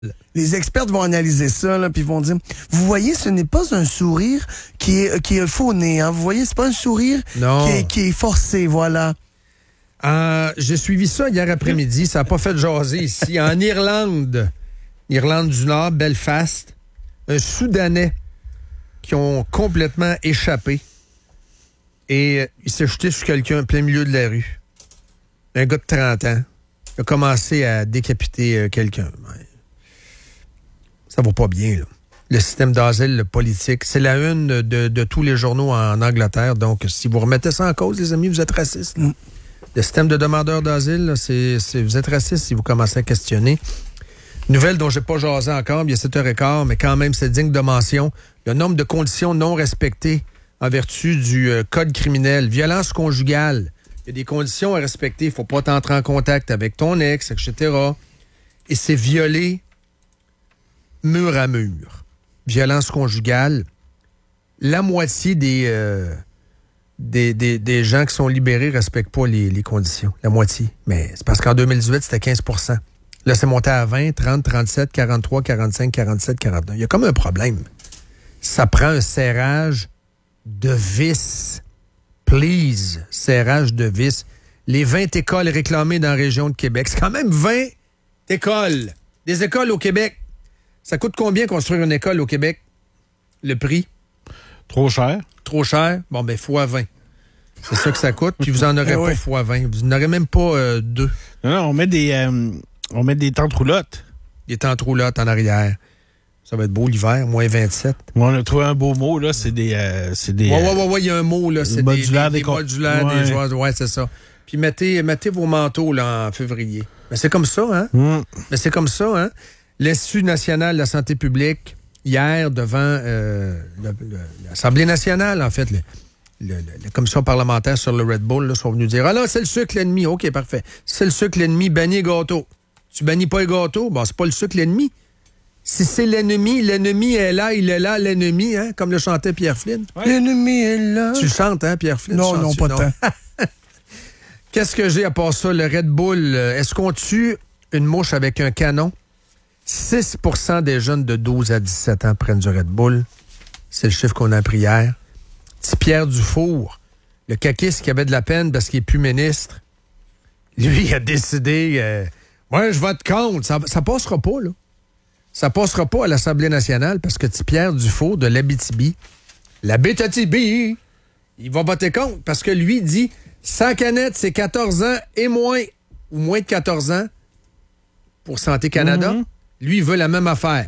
Les experts vont analyser ça, là, puis vont dire, vous voyez, ce n'est pas un sourire qui est faux-né, hein. Vous voyez, c'est pas un sourire qui est forcé, voilà. J'ai suivi ça hier après-midi. Ça n'a pas fait jaser ici. En Irlande du Nord, Belfast, un Soudanais qui ont complètement échappé et il s'est jeté sur quelqu'un en plein milieu de la rue. Un gars de 30 ans. Il a commencé à décapiter quelqu'un. Ça va pas bien, là. Le système d'asile, le politique, c'est la une de tous les journaux en Angleterre. Donc, si vous remettez ça en cause, les amis, vous êtes racistes. Le système de demandeurs d'asile, là, vous êtes raciste si vous commencez à questionner. Nouvelle dont j'ai pas jasé encore, il y a 7h15, mais quand même, c'est digne de mention. Le nombre de conditions non respectées en vertu du code criminel. Violence conjugale. Il y a des conditions à respecter. Il ne faut pas t'entrer en contact avec ton ex, etc. Et c'est violé mur à mur. Violence conjugale. La moitié des gens qui sont libérés ne respectent pas les conditions. La moitié. Mais c'est parce qu'en 2018, c'était 15 %. Là, c'est monté à 20, 30, 37, 43, 45, 47, 49. Il y a comme un problème. Ça prend un serrage de vis. Please, serrage de vis. Les 20 écoles réclamées dans la région de Québec. C'est quand même 20 écoles. Des écoles au Québec. Ça coûte combien construire une école au Québec? Le prix? Trop cher. Trop cher? Bon, ben, fois 20. C'est ça que ça coûte. Puis vous en aurez pas fois 20. Vous n'en aurez même pas 2. Non, on met des tentes roulottes. Des tentes roulottes en arrière. Ça va être beau l'hiver, moins 27. On a trouvé un beau mot, là. C'est des. Il y a un mot, là. C'est modulaires, des modulaires, des joueurs. Ouais, c'est ça. Puis mettez vos manteaux, là, en février. Mais c'est comme ça, hein? Mais c'est comme ça, hein? L'Institut national de la santé publique, hier, devant l'Assemblée nationale, en fait, la commission parlementaire sur le Red Bull, là, sont venus dire, ah là, c'est le sucre l'ennemi. OK, parfait. C'est le sucre l'ennemi, bannis les gâteaux. Tu bannis pas les gâteaux, bon, c'est pas le sucre l'ennemi. Si c'est l'ennemi est là, il est là, l'ennemi, hein, comme le chantait Pierre Flynn. Ouais. L'ennemi est là. Tu le chantes, hein, Pierre Flynn? Non, pas tant. Qu'est-ce que j'ai à part ça, le Red Bull? Est-ce qu'on tue une mouche avec un canon? 6 % des jeunes de 12 à 17 ans prennent du Red Bull. C'est le chiffre qu'on a appris hier. Petit Pierre Dufour, le caquiste qui avait de la peine parce qu'il n'est plus ministre, lui, il a décidé, je vote contre. Ça passera pas, là. Ça passera pas à l'Assemblée nationale parce que petit Pierre Dufault de l'Abitibi, il va voter contre parce que lui dit 100 canettes, c'est 14 ans et moins, ou moins de 14 ans pour Santé Canada. Lui, il veut la même affaire.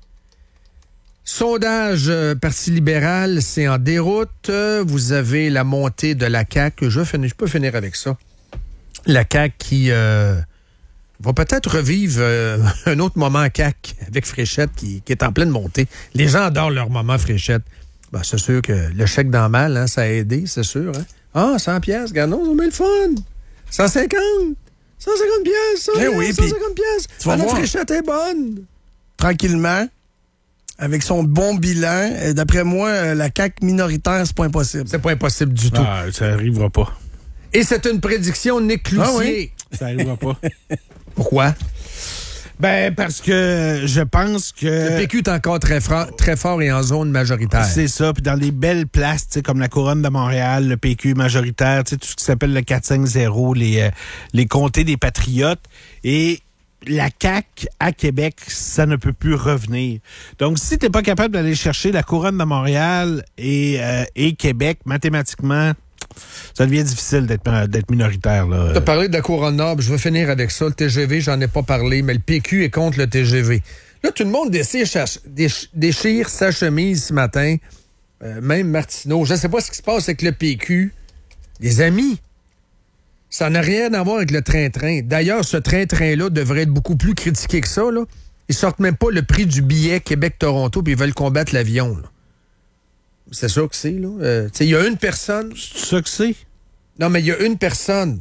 Sondage Parti libéral, c'est en déroute. Vous avez la montée de la CAQ. Je peux finir avec ça. La CAQ qui va peut-être revivre un autre moment CAQ avec Fréchette qui est en pleine montée. Les gens adorent leur moment Fréchette. Ben, c'est sûr que le chèque dans mal, hein, ça a aidé, c'est sûr. Hein? Ah, 100 piastres, regarde, non, on met le fun. 150 piastres, 150 piastres. Tu vas voir. Fréchette est bonne. Tranquillement, avec son bon bilan, d'après moi, la CAQ minoritaire, c'est pas impossible. C'est pas impossible du tout. Ah, ça n'arrivera pas. Et c'est une prédiction Nick Cloutier. Ah oui. Ça n'arrivera pas. Pourquoi? Ben, parce que je pense que... Le PQ est encore très fort et en zone majoritaire. C'est ça. Puis dans des belles places, comme la Couronne de Montréal, le PQ majoritaire, tout ce qui s'appelle le 4-5-0, les comtés des patriotes. Et la CAQ à Québec, ça ne peut plus revenir. Donc, si t'es pas capable d'aller chercher la Couronne de Montréal et Québec, mathématiquement... Ça devient difficile d'être minoritaire. Tu as parlé de la Couronne Nord, je vais finir avec ça. Le TGV, j'en ai pas parlé, mais le PQ est contre le TGV. Là, tout le monde déchire sa chemise ce matin. Même Martineau. Je ne sais pas ce qui se passe avec le PQ. Les amis, ça n'a rien à voir avec le train-train. D'ailleurs, ce train-train-là devrait être beaucoup plus critiqué que ça. Là. Ils sortent même pas le prix du billet Québec-Toronto puis ils veulent combattre l'avion. Là. C'est ça que c'est, là. Il y a une personne... C'est ça que c'est? Non, mais il y a une personne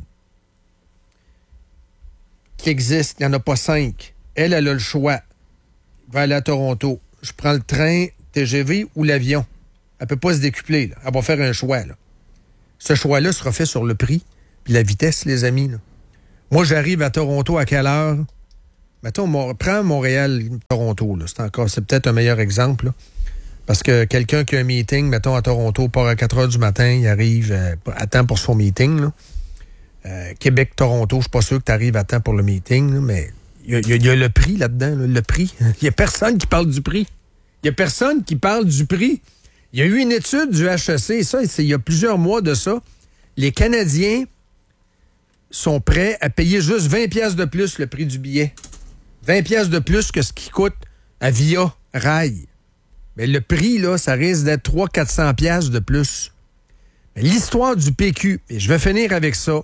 qui existe. Il n'y en a pas 5. Elle a le choix. Elle va aller à Toronto. Je prends le train, TGV ou l'avion. Elle ne peut pas se décupler. Là. Elle va faire un choix. Là. Ce choix-là sera fait sur le prix puis la vitesse, les amis. Là. Moi, j'arrive à Toronto à quelle heure? mettons, prends Montréal-Toronto. C'est peut-être un meilleur exemple. Là, parce que quelqu'un qui a un meeting, mettons, à Toronto, part à 4 heures du matin, il arrive à temps pour son meeting. Là. Québec-Toronto, je suis pas sûr que tu arrives à temps pour le meeting, là, mais il y a le prix là-dedans, là, le prix. Il y a personne qui parle du prix. Il y a personne qui parle du prix. Il y a eu une étude du HEC, ça, il y a plusieurs mois de ça. Les Canadiens sont prêts à payer juste 20$ de plus le prix du billet. 20$ de plus que ce qui coûte à Via Rail. Mais le prix, là, ça risque d'être 300-400$ de plus. Mais l'histoire du PQ, et je vais finir avec ça,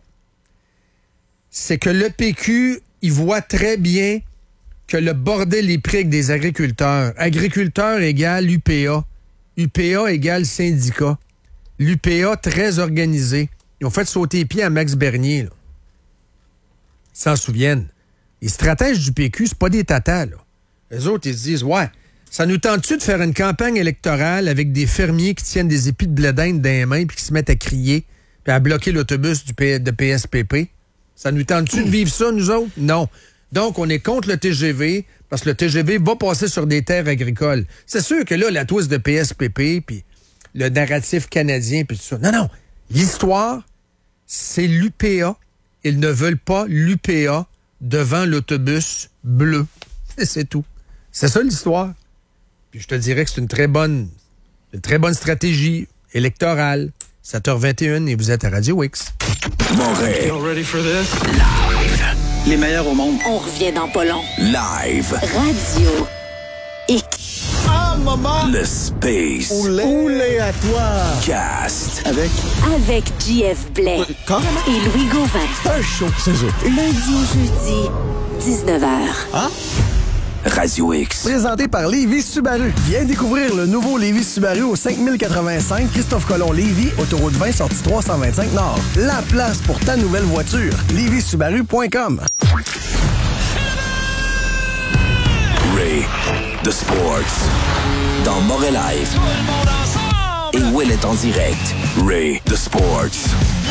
c'est que le PQ, il voit très bien que le bordel est pris avec des agriculteurs. Agriculteurs égale UPA. UPA égale syndicat. L'UPA très organisé. Ils ont fait sauter les pieds à Max Bernier, là. Ils s'en souviennent. Les stratèges du PQ, c'est pas des tatas, là. Eux autres, ils se disent, ouais, ça nous tente-tu de faire une campagne électorale avec des fermiers qui tiennent des épis de blé d'Inde dans les mains puis qui se mettent à crier puis à bloquer l'autobus de PSPP? Ça nous tente-tu de vivre ça, nous autres? Non. Donc, on est contre le TGV parce que le TGV va passer sur des terres agricoles. C'est sûr que là, la twist de PSPP puis le narratif canadien puis tout ça. Non. L'histoire, c'est l'UPA. Ils ne veulent pas l'UPA devant l'autobus bleu. Et c'est tout. C'est ça l'histoire. Puis je te dirais que c'est une très bonne stratégie électorale. 7h21 et vous êtes à Radio X. Montréal. You ready for this? Live. Les meilleurs au monde. On revient dans pas long. Live. Radio X. Ah, maman! Le Space. Oulé à toi! Cast. Avec JF Blais Carrément. et Louis Gauvin. Un show, c'est ça. Lundi au jeudi, 19h. Ah? Radio X. Présenté par Lévis Subaru. Viens découvrir le nouveau Lévis Subaru au 5085 Christophe-Colomb-Lévis, autoroute 20, sortie 325 Nord. La place pour ta nouvelle voiture. LévisSubaru.com. Ray the Sports. Dans Montréal Live. Et Will est en direct. Ray the Sports.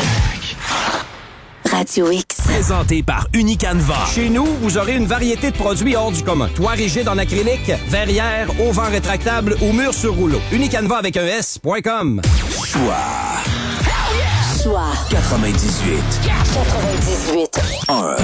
Radio X. Présenté par Unicanva. Chez nous, vous aurez une variété de produits hors du commun. Toit rigide en acrylique, verrière, auvent rétractable ou mur sur rouleau. Unicanva avec un S.com. Choix 98. 1.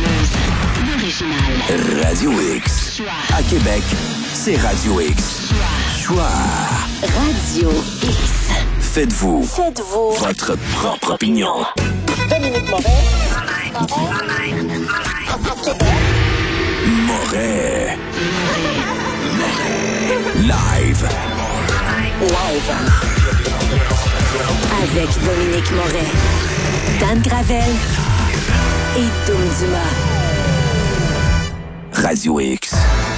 Radio X. À Québec, c'est Radio X. Choix. Radio X. Faites-vous Faites-vous votre propre opinion. Dominique Moret. Moret. Live. Avec Dominique Moret, Dan Gravel et Dom Dumas. Radio X.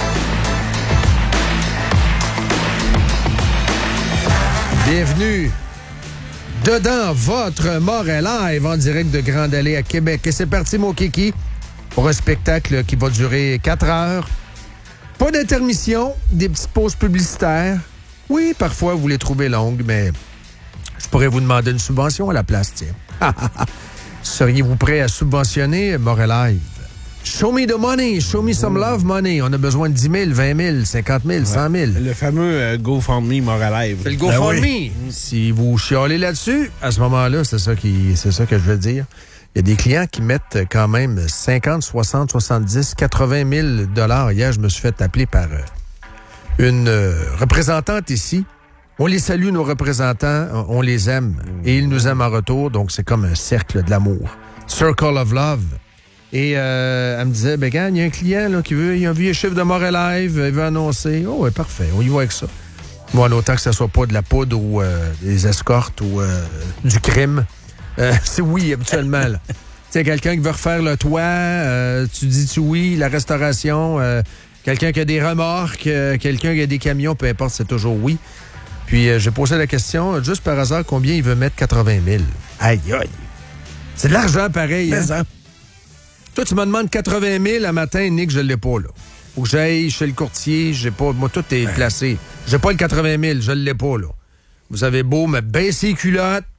Bienvenue dedans votre Montréal Live en direct de Grande Allée à Québec. Et c'est parti, mon kiki, pour un spectacle qui va durer 4 heures. Pas d'intermission, des petites pauses publicitaires. Oui, parfois, vous les trouvez longues, mais je pourrais vous demander une subvention à la place, tiens. Seriez-vous prêt à subventionner Montréal Live? Show me the money, show me some love money. On a besoin de 10 000, 20 000, 50 000, 100 000. Le fameux GoFundMe Montréal Live. C'est le GoFundMe. Si vous chialez là-dessus, à ce moment-là, c'est ça que je veux dire. Il y a des clients qui mettent quand même 50, 60, 70, 80 000 $. Hier, je me suis fait appeler par une représentante ici. On les salue, nos représentants. On les aime. Et ils nous aiment en retour. Donc, c'est comme un cercle de l'amour. Circle of love. Et elle me disait, ben, il y a un client là, il a vu un chiffre de Montréal Live, il veut annoncer. Oh, ouais, parfait, on y va avec ça. Moi, en autant que ça soit pas de la poudre ou des escortes ou du crime. C'est oui, habituellement. Tu sais, quelqu'un qui veut refaire le toit, tu dis-tu oui, la restauration, quelqu'un qui a des remorques, quelqu'un qui a des camions, peu importe, c'est toujours oui. Puis j'ai posé la question, juste par hasard, combien il veut mettre 80 000? Aïe, aïe. C'est de l'argent pareil, hein? Toi, tu me demandes 80 000 à matin, Nick, je ne l'ai pas, là. Faut que j'aille chez le courtier, j'ai pas. Moi, tout est placé. J'ai pas le 80 000, je ne l'ai pas, là. Vous avez beau me baisser les culottes,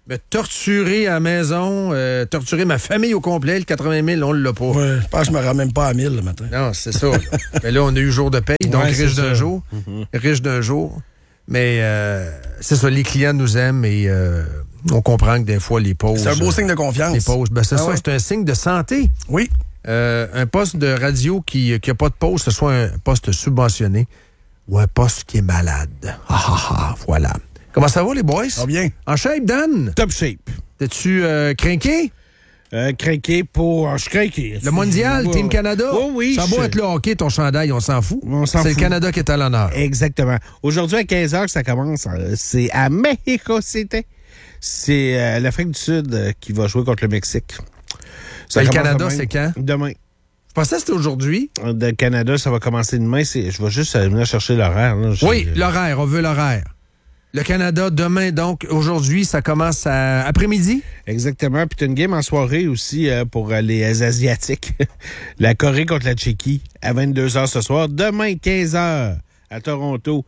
Me torturer à la maison, torturer ma famille au complet, le 80 000, on l'a pas. Ouais, je pense que je me rends même pas à 1000 le matin. Non, c'est ça. Mais là, on a eu jour de paye, donc Ouais, riche c'est d'un ça. jour. Riche d'un jour. Mais c'est ça, les clients nous aiment et on comprend que des fois, les pauses... C'est un beau signe de confiance. Les pauses, ben c'est Ah ça, ouais. c'est un signe de santé. Oui. Un poste de radio qui n'a pas de pause, ce soit un poste subventionné ou un poste qui est malade. Voilà. Comment ça va, les boys? Ça va bien. En shape, Dan? Top shape. T'es-tu crinqué? Craqué pour... Je suis craqué. Le mondial, Ouais. Team Canada? Oh oui, Ça a beau je- être le hockey, ton chandail, on s'en fout. On s'en C'est le fout. Canada qui est à l'honneur. Exactement. Aujourd'hui, à 15h que ça commence, c'est à Mexico City. C'est l'Afrique du Sud qui va jouer contre le Mexique. Ça Ben, le commence Canada, demain. c'est quand? Demain. Je pensais que c'était aujourd'hui. Le Canada, ça va commencer demain. Je vais juste venir chercher l'horaire. Là. Oui, l'horaire, on veut l'horaire. Le Canada, demain, donc, aujourd'hui, ça commence après-midi? Exactement. Puis tu as une game en soirée aussi pour les Asiatiques. La Corée contre la Tchéquie à 22h ce soir. Demain, 15h à Toronto.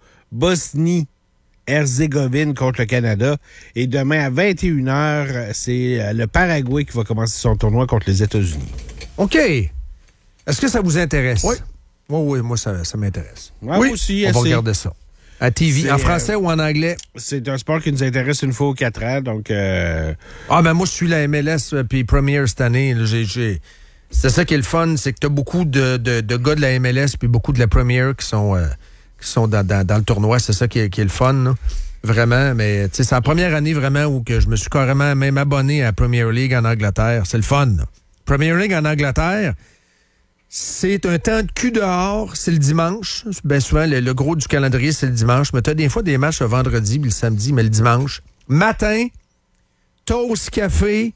Bosnie-Herzégovine contre le Canada. Et demain, à 21h, c'est le Paraguay qui va commencer son tournoi contre les États-Unis. OK. Est-ce que ça vous intéresse? Oui. Oui, moi, ça m'intéresse. Moi Oui, aussi, On va c'est- regarder ça. À TV, C'est, en français ou en anglais? C'est un sport qui nous intéresse une fois aux 4 ans, donc... Ah, ben moi, je suis la MLS puis Premier cette année. Là, c'est ça qui est le fun, c'est que tu as beaucoup de gars de la MLS puis beaucoup de la Premier qui sont dans le tournoi. C'est ça qui est le fun, là. Vraiment. Mais c'est la première année vraiment où que je me suis carrément même abonné à la Premier League en Angleterre. C'est le fun, là. Premier League en Angleterre, c'est un temps de cul dehors, c'est le dimanche. Bien souvent, le gros du calendrier, c'est le dimanche. Mais tu as des fois des matchs le vendredi puis le samedi, mais le dimanche. Matin, toast, café,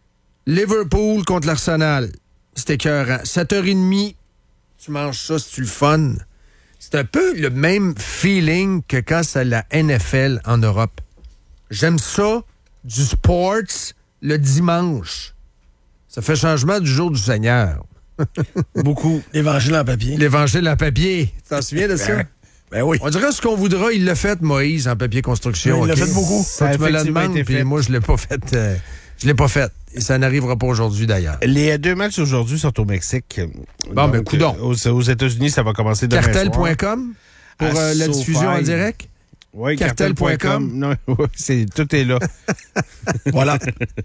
Liverpool contre l'Arsenal. C'est écœurant. 7h30, tu manges ça, c'est le fun. C'est un peu le même feeling que quand c'est la NFL en Europe. J'aime ça, du sports, le dimanche. Ça fait changement du jour du Seigneur. Beaucoup. Évangile en papier. L'évangile en papier. Tu t'en souviens de ça? Ben oui. On dirait ce qu'on voudra, il l'a fait, Moïse, en papier construction. Oui, il l'a OK? fait beaucoup. Ça, tu me la effectivement demandes, été puis fait. moi, je l'ai pas fait. Je l'ai pas fait. Et ça n'arrivera pas aujourd'hui, d'ailleurs. Les 2 matchs aujourd'hui sont au Mexique. Bon, ben, Donc, coudonc. aux États-Unis, ça va commencer demain soir. Cartel.com pour À la SoFi. diffusion en direct? Oui, Cartel.com. cartel.com. Non, oui, tout est là. Voilà.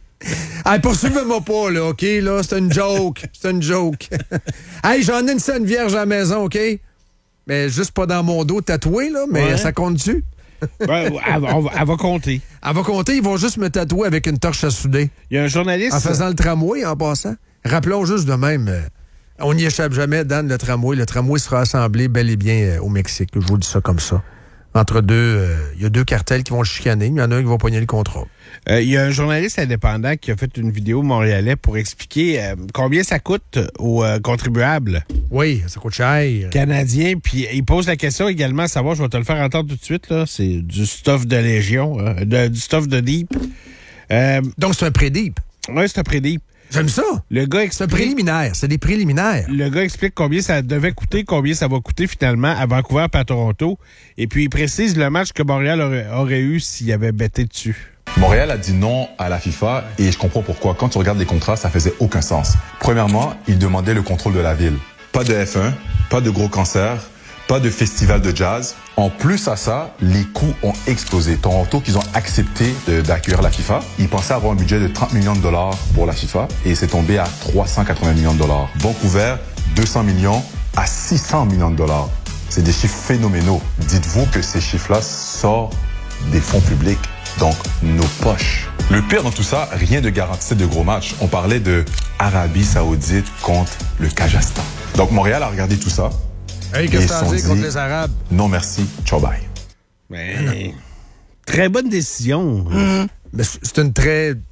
Hey, poursuivez-moi pas, là, OK? Là, c'est une joke. C'est une joke. Hey, j'en ai une scène vierge à la maison, OK? Mais juste pas dans mon dos tatoué, là, mais Ouais. ça compte-tu? Ben, elle va compter. Elle va compter, ils vont juste me tatouer avec une torche à souder. Il y a un journaliste... En faisant le tramway, en passant. Rappelons juste de même, on n'y échappe jamais, Dan, le tramway. Le tramway sera assemblé bel et bien au Mexique. Je vous dis ça comme ça. Entre deux, il y a 2 cartels qui vont se chicaner. Il y en a un qui va pogner le contrôle. Il y a un journaliste indépendant qui a fait une vidéo montréalais pour expliquer combien ça coûte aux contribuables Oui, ça coûte cher. canadiens. Puis il pose la question également à savoir, je vais te le faire entendre tout de suite, là. C'est du stuff de Légion, du stuff de Deep. Donc, c'est un pré-deep. Oui, c'est un pré-Deep. J'aime ça. Le gars C'est un explique... préliminaire. C'est des préliminaires. Le gars explique combien ça devait coûter, combien ça va coûter finalement à Vancouver et à Toronto. Et puis il précise le match que Montréal aurait eu s'il avait bêté dessus. Montréal a dit non à la FIFA et je comprends pourquoi. Quand tu regardes les contrats, ça faisait aucun sens. Premièrement, ils demandaient le contrôle de la ville. Pas de F1, pas de gros concerts, pas de festival de jazz. En plus à ça, les coûts ont explosé. Toronto, qu'ils ont accepté d'accueillir la FIFA, ils pensaient avoir un budget de 30 millions de dollars pour la FIFA et c'est tombé à 380 millions de dollars. Vancouver, 200 millions à 600 millions de dollars. C'est des chiffres phénoménaux. Dites-vous que ces chiffres-là sortent des fonds publics, donc nos poches. Le pire dans tout ça, rien ne garantissait de gros matchs. On parlait de Arabie Saoudite contre le Kazakhstan. Donc Montréal a regardé tout ça. Hey, Et qu'est-ce ils que t'en sont dis contre dit, les Arabes? non merci, ciao bye. Mais très bonne décision. Mais c'est une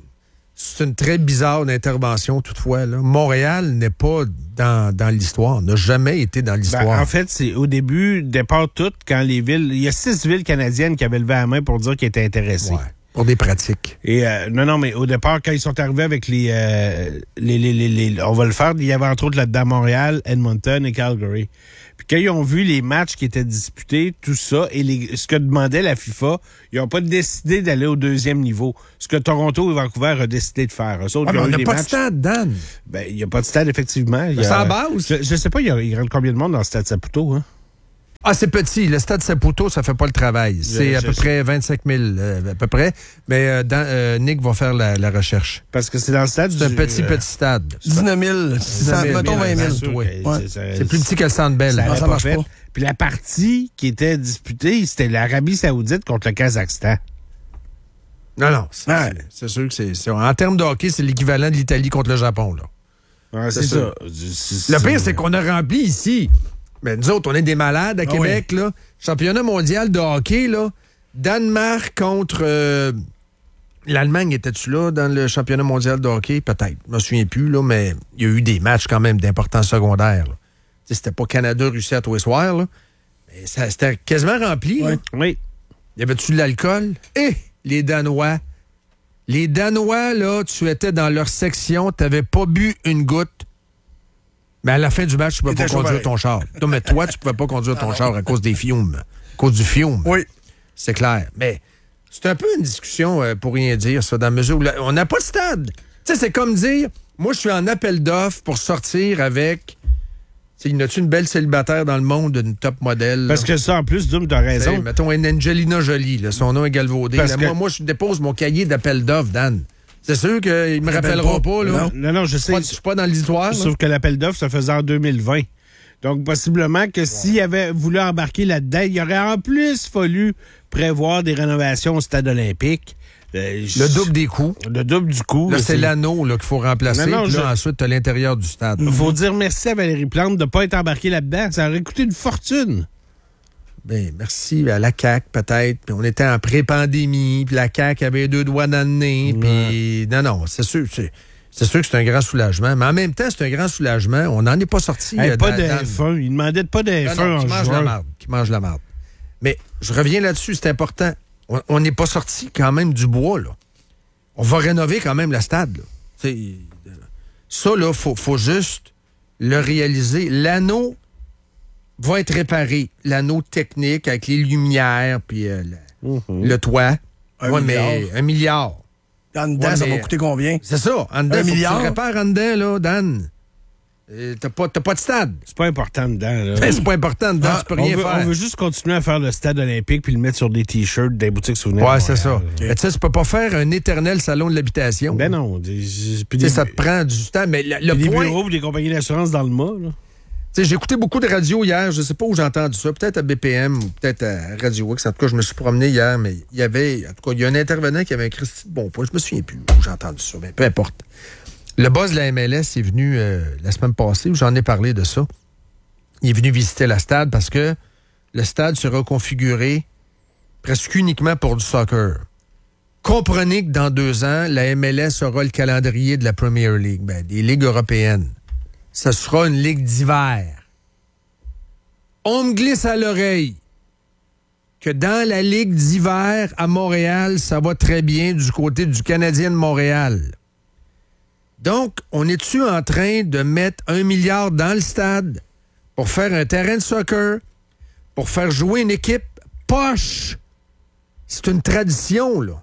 très bizarre intervention, toutefois. Là. Montréal n'est pas dans l'histoire, n'a jamais été dans l'histoire. Ben, en fait, c'est au départ tout, quand les villes... Il y a 6 villes canadiennes qui avaient levé la main pour dire qu'ils étaient intéressés. Ouais, pour des pratiques. Et non, mais au départ, quand ils sont arrivés avec les on va le faire, il y avait entre autres là-dedans Montréal, Edmonton et Calgary. Puis quand ils ont vu les matchs qui étaient disputés, tout ça, et ce que demandait la FIFA, ils n'ont pas décidé d'aller au deuxième niveau. Ce que Toronto et Vancouver ont décidé de faire. Eux autres, mais on eu n'a des pas matchs... de stade, Dan. Ben, il n'y a pas de stade, effectivement. C'est à base. Je sais pas, il rentre combien de monde dans le stade Saputo, hein? Ah, c'est petit. Le stade Saputo, ça fait pas le travail. C'est à peu près 25 000, à peu près. Mais Nick va faire la recherche. Parce que c'est dans le stade C'est un petit stade. 19 600, mettons 20 000. Ouais. Ouais. C'est plus petit que le Centre Bell. ça marche pas. Puis la partie qui était disputée, c'était l'Arabie Saoudite contre le Kazakhstan. Non. C'est sûr que c'est... En termes de hockey, c'est l'équivalent de l'Italie contre le Japon, là. Ouais, c'est ça. Le pire, c'est qu'on a rempli ici. Mais nous autres, on est des malades à Québec, là. Championnat mondial de hockey, là. Danemark contre... L'Allemagne, était-tu là dans le championnat mondial de hockey? Peut-être. Je me souviens plus, là, mais il y a eu des matchs quand même d'importance secondaire. C'était pas Canada-Russie à tous les soirs, là. Mais c'était quasiment rempli. Oui. Là. Oui. Y avait-tu de l'alcool? Les Danois. Les Danois, là, tu étais dans leur section, t'avais pas bu une goutte. Mais à la fin du match, tu pouvais pas conduire ton char. Non, mais toi, tu pouvais pas conduire ton char à cause des fiumes. À cause du fiume. Oui. C'est clair. Mais c'est un peu une discussion pour rien dire, ça, dans la mesure où on n'a pas de stade. Tu sais, c'est comme dire, moi, je suis en appel d'offres pour sortir avec... Il y a-tu une belle célibataire dans le monde, une top modèle? Parce que ça, en plus, Doom, t'as raison. Mettons une Angelina Jolie, là, son nom est galvaudé. Là, moi, je dépose mon cahier d'appel d'offres, Dan. C'est sûr qu'ils me rappelleront pas, là. Non, je sais. Je suis pas dans l'histoire. Sauf que l'appel d'offres se faisait en 2020. Donc, possiblement que s'il avait voulu embarquer là-dedans, il aurait en plus fallu prévoir des rénovations au stade olympique. Le double des coûts. Le double du coût. Là, c'est l'anneau là, qu'il faut remplacer. Puis là, ensuite, tu as l'intérieur du stade. Il faut dire merci à Valérie Plante de ne pas être embarquée là-dedans. Ça aurait coûté une fortune. Ben, merci à la CAQ, peut-être. Puis on était en pré-pandémie. Puis la CAQ avait 2 doigts dans le nez. Puis non, c'est sûr. C'est sûr que c'est un grand soulagement. Mais en même temps, c'est un grand soulagement. On n'en est pas sorti. Pas de F1. Il demandait pas de F1 en juin. Qui mange la marde. Mais je reviens là-dessus, c'est important. On n'est pas sorti quand même du bois, là. On va rénover quand même le stade, là. Ça, là, faut juste le réaliser. L'anneau va être réparé. L'anneau technique avec les lumières, puis le toit. Mais 1 milliard. En dedans, ça va coûter combien? C'est ça. En dedans, 1 milliard. Tu répares en dedans, là, Dan. T'as pas de stade. C'est pas important dedans, là. C'est pas important dedans, tu peux rien faire. On veut juste continuer à faire le stade olympique puis le mettre sur des T-shirts des boutiques souvenirs. Ouais, c'est ça. Okay. Tu sais, tu peux pas faire un éternel salon de l'habitation. Ben non. Ça te prend du temps, mais le des point... bureaux des compagnies d'assurance dans le mât, là. Tu sais, j'ai écouté beaucoup de radio hier, je sais pas où j'ai entendu ça, peut-être à BPM ou peut-être à Radio X. En tout cas, je me suis promené hier, mais il y a un intervenant qui avait un Christy de bon point. Je me souviens plus où j'ai entendu ça, mais peu importe. Le boss de la MLS est venu la semaine passée, où j'en ai parlé de ça. Il est venu visiter le stade parce que le stade sera configuré presque uniquement pour du soccer. Comprenez que dans 2 ans, la MLS aura le calendrier de la Premier League, des ligues européennes. Ce sera une ligue d'hiver. On me glisse à l'oreille que dans la ligue d'hiver à Montréal, ça va très bien du côté du Canadien de Montréal. Donc, on est-tu en train de mettre 1 milliard dans le stade pour faire un terrain de soccer, pour faire jouer une équipe poche? C'est une tradition, là.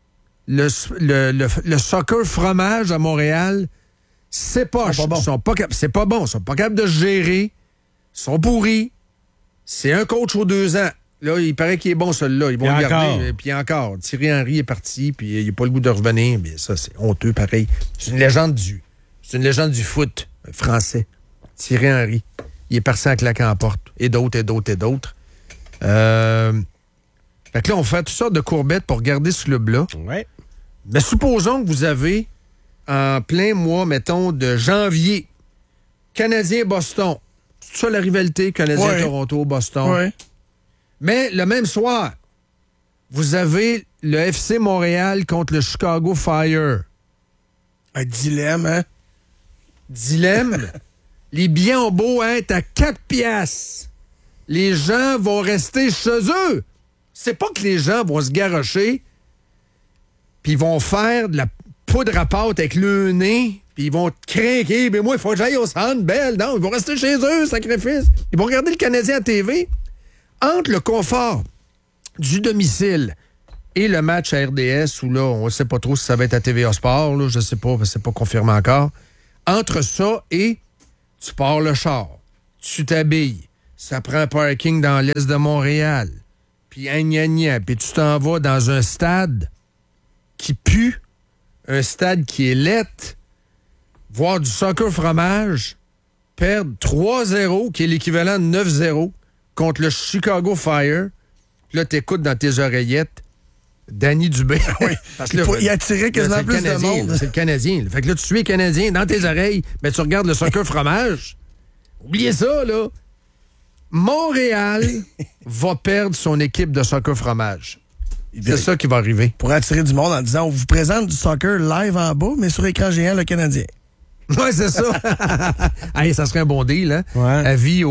Le soccer fromage à Montréal, c'est poche. C'est pas bon. Ils sont pas capables de se gérer. Ils sont pourris. C'est un coach aux 2 ans. Là, il paraît qu'il est bon, celui-là. Ils vont le garder. Puis encore, Thierry Henry est parti, puis il n'a pas le goût de revenir. Mais ça, c'est honteux, pareil. C'est une légende du foot français. Thierry Henry. Il est parti en claquant en porte. Et d'autres. Fait que là, on fait toutes sortes de courbettes pour garder ce club-là. Ouais. Mais supposons que vous avez, en plein mois, mettons, de janvier, Canadien-Boston. C'est ça la rivalité, Canadien-Toronto-Boston. Ouais. Mais le même soir, vous avez le FC Montréal contre le Chicago Fire. Un dilemme, hein? Dilemme. Les billets ont beau être à 4 piastres. Les gens vont rester chez eux. C'est pas que les gens vont se garrocher puis ils vont faire de la poudre à pâte avec le nez puis ils vont te craquer. Mais moi, il faut que j'aille au Centre Bell. Non, ils vont rester chez eux, sacrifice. Ils vont regarder le Canadien à TV. Entre le confort du domicile et le match à RDS, où là, on ne sait pas trop si ça va être à TVA Sport, là, je ne sais pas, c'est pas confirmé encore. Entre ça et tu pars le char, tu t'habilles, ça prend un parking dans l'est de Montréal, puis puis tu t'en vas dans un stade qui pue, un stade qui est laid, voir du soccer fromage, perdre 3-0, qui est l'équivalent de 9-0, contre le Chicago Fire. Puis là, t'écoutes dans tes oreillettes Danny Dubé. Oui, parce que là, il attirait quasiment là, plus de monde. Là, c'est le Canadien. Là. Fait que là, tu suis Canadien dans tes oreilles, mais tu regardes le soccer fromage. Oubliez ça, là. Montréal va perdre son équipe de soccer fromage. C'est ça qui va arriver. Pour attirer du monde en disant, on vous présente du soccer live en bas, mais sur écran géant, le Canadien. Oui, c'est ça. Hey, ça serait un bon deal, hein? Ouais.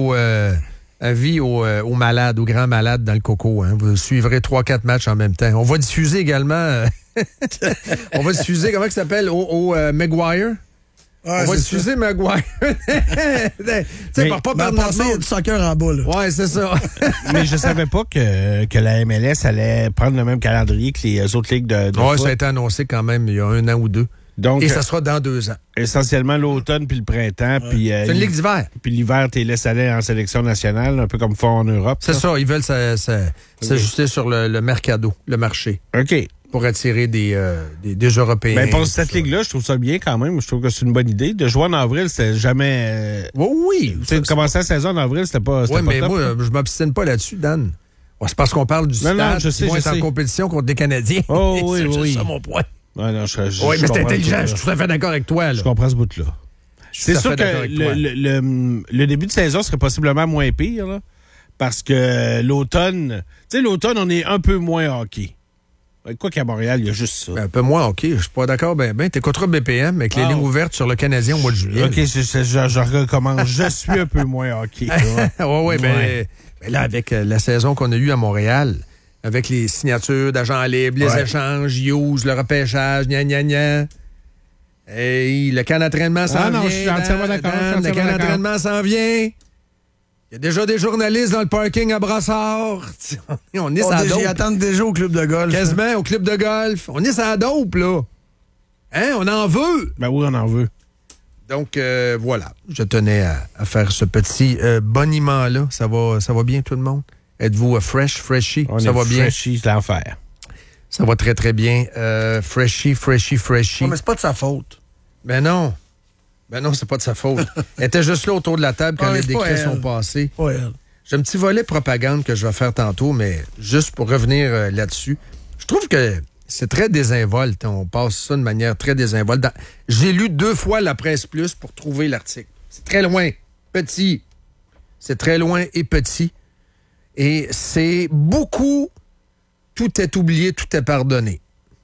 Avis aux malades, aux grands malades dans le coco. Hein. Vous suivrez 3-4 matchs en même temps. On va diffuser également... on va diffuser, comment ça s'appelle? Au Maguire? Ouais, on va diffuser Maguire. Tu sais, pas perdre notre monde. Du soccer en bas, là. Ouais, c'est ça. Mais je savais pas que la MLS allait prendre le même calendrier que les autres ligues de Ouais, foot. ça a été annoncé quand même il y a 1 an ou 2. Donc, et ça sera dans 2 ans. Essentiellement l'automne puis le printemps. Puis, C'est une ligue d'hiver. Puis l'hiver, tu les laisses aller en sélection nationale, un peu comme font en Europe. C'est ça, ils veulent s'ajuster sur le mercado, le marché, OK. pour attirer des Européens. Ben pour cette ligue-là, je trouve ça bien quand même. Je trouve que c'est une bonne idée. De jouer en avril, c'était jamais... Oui. Tu sais, de commencer la saison en avril, c'était pas Oui, mais top, moi, là. je m'obstine pas là-dessus, Dan. Ouais, c'est parce qu'on parle du stade. Non, je sais, ils vont je être en sais. compétition contre des Canadiens. Oh, oui, c'est oui. juste ça mon point. Ouais, non, Oui, mais c'est comprends intelligent. tout, Je suis tout à fait d'accord avec toi. Là. Je comprends ce bout-là. C'est sûr que le début de saison serait possiblement moins pire, là, parce que l'automne... Tu sais, l'automne, on est un peu moins hockey. Quoi qu'à Montréal, il y a juste ça. Un peu moins, OK. Je suis pas d'accord. Ben, t'écouteras BPM avec les lignes ouvertes sur le Canadien au mois de juillet. OK, je recommence. Je suis un peu moins hockey. Oui, ben là, avec la saison qu'on a eue à Montréal, avec les signatures d'agents libres, les échanges, Hughes, le repêchage, gna. Hey, le camp d'entraînement s'en vient. Non, je suis entièrement d'accord. Le camp d'entraînement s'en vient. Il y a déjà des journalistes dans le parking à Brassard. On est à dope. Ils attendent déjà au club de golf. Quasiment au club de golf. On est à dope, là. Hein? On en veut. Ben oui, on en veut. Donc, voilà. Je tenais à faire ce petit boniment-là. Ça va bien, tout le monde? Êtes-vous freshy? Ça va bien? Freshy, c'est l'enfer. Ça va très, très bien. Freshy. Ouais, mais c'est pas de sa faute. Ben non, c'est pas de sa faute. Elle était juste là autour de la table quand les décrets sont passés. Ouais. J'ai un petit volet propagande que je vais faire tantôt, mais juste pour revenir là-dessus, je trouve que c'est très désinvolte. On passe ça de manière très désinvolte. J'ai lu 2 fois la Presse Plus pour trouver l'article. C'est très loin, petit. C'est très loin et petit. Et c'est beaucoup... Tout est oublié, tout est pardonné.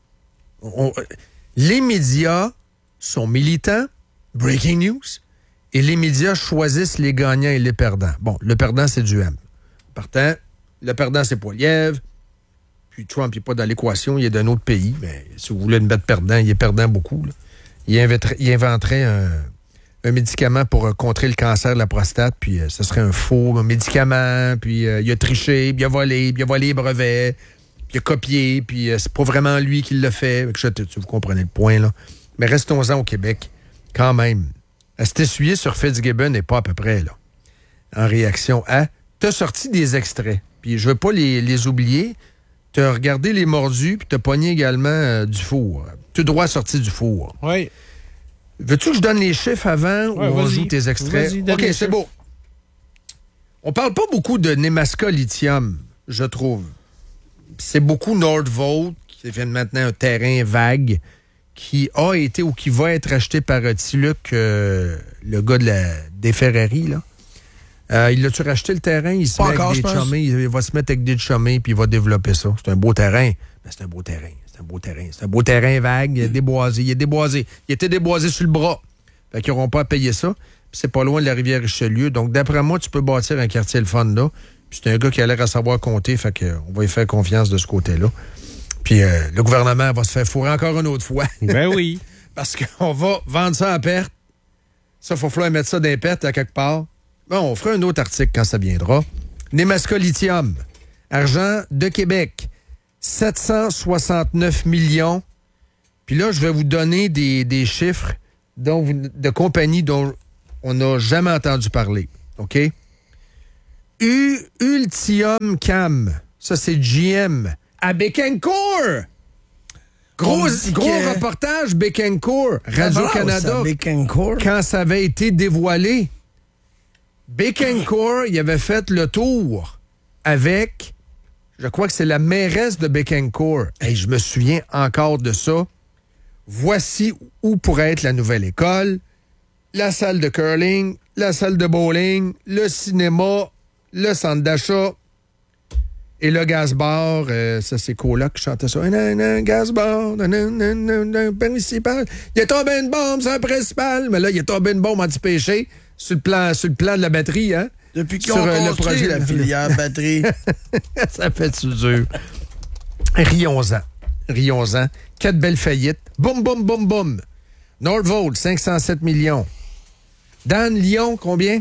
Les médias sont militants, breaking news, et les médias choisissent les gagnants et les perdants. Bon, le perdant, c'est Duhem. Partant, le perdant, c'est Poilievre. Puis Trump n'est pas dans l'équation, il est d'un autre pays. Mais si vous voulez le mettre perdant, il est perdant beaucoup. Là. Il inventerait un médicament pour contrer le cancer de la prostate, puis ce serait un faux médicament, puis il a triché, puis il a volé les brevets, puis il a copié, puis c'est pas vraiment lui qui l'a fait. Vous comprenez le point, là. Mais restons-en au Québec, quand même. À s'essuyer sur Fitzgibbon n'est pas à peu près, là. En réaction à... T'as sorti des extraits, puis je veux pas les oublier. T'as regardé les mordus, puis t'as pogné également du four. Tout droit sorti du four. Oui. Veux-tu que je donne les chiffres avant ou on joue tes extraits? Vas-y, OK, c'est beau. On parle pas beaucoup de Nemaska Lithium, je trouve. C'est beaucoup Nordvolt, qui devient maintenant un terrain vague, qui a été ou qui va être acheté par Tiluc, le gars des Ferrari, là. Il a-tu racheté le terrain? Il se met encore, avec des chummés, il va se mettre avec des chummés, puis il va développer ça. C'est un beau terrain. Mais c'est un beau terrain. C'est un beau terrain vague. Il est déboisé. Il était déboisé sur le bras. Fait qu'ils n'auront pas à payer ça. Puis c'est pas loin de la rivière Richelieu. Donc, d'après moi, tu peux bâtir un quartier le fun là. Puis c'est un gars qui a l'air à savoir compter. Fait qu'on va lui faire confiance de ce côté-là. Puis le gouvernement va se faire fourrer encore une autre fois. Ben oui. parce qu'on va vendre ça à perte. Ça, il faut falloir mettre ça dans les pertes à quelque part. Bon, on fera un autre article quand ça viendra. Nemaska Lithium, argent de Québec, 769 millions. Puis là, je vais vous donner des chiffres de compagnies dont on n'a jamais entendu parler. OK? Ultium Cam, ça c'est GM, à Bécancour. Gros reportage Bécancour, Radio-Canada, quand ça avait été dévoilé. Bécancour, il avait fait le tour avec, je crois que c'est la mairesse de Bécancour. Et je me souviens encore de ça. Voici où pourrait être la nouvelle école, la salle de curling, la salle de bowling, le cinéma, le centre d'achat et le gaz-bar. Ça, c'est Coloc qui chantait ça. Un gaz-bar, principal. Il est tombé une bombe sur un principal. Mais là, il est tombé une bombe anti-péché sur le plan de la batterie. Hein? Depuis qu'ils ont construit la filière batterie. Ça fait dur. Rions-en. 4 belles faillites. Boum, boum, boum, boum. Nordvolt, 507 millions. Dan, Lyon, combien?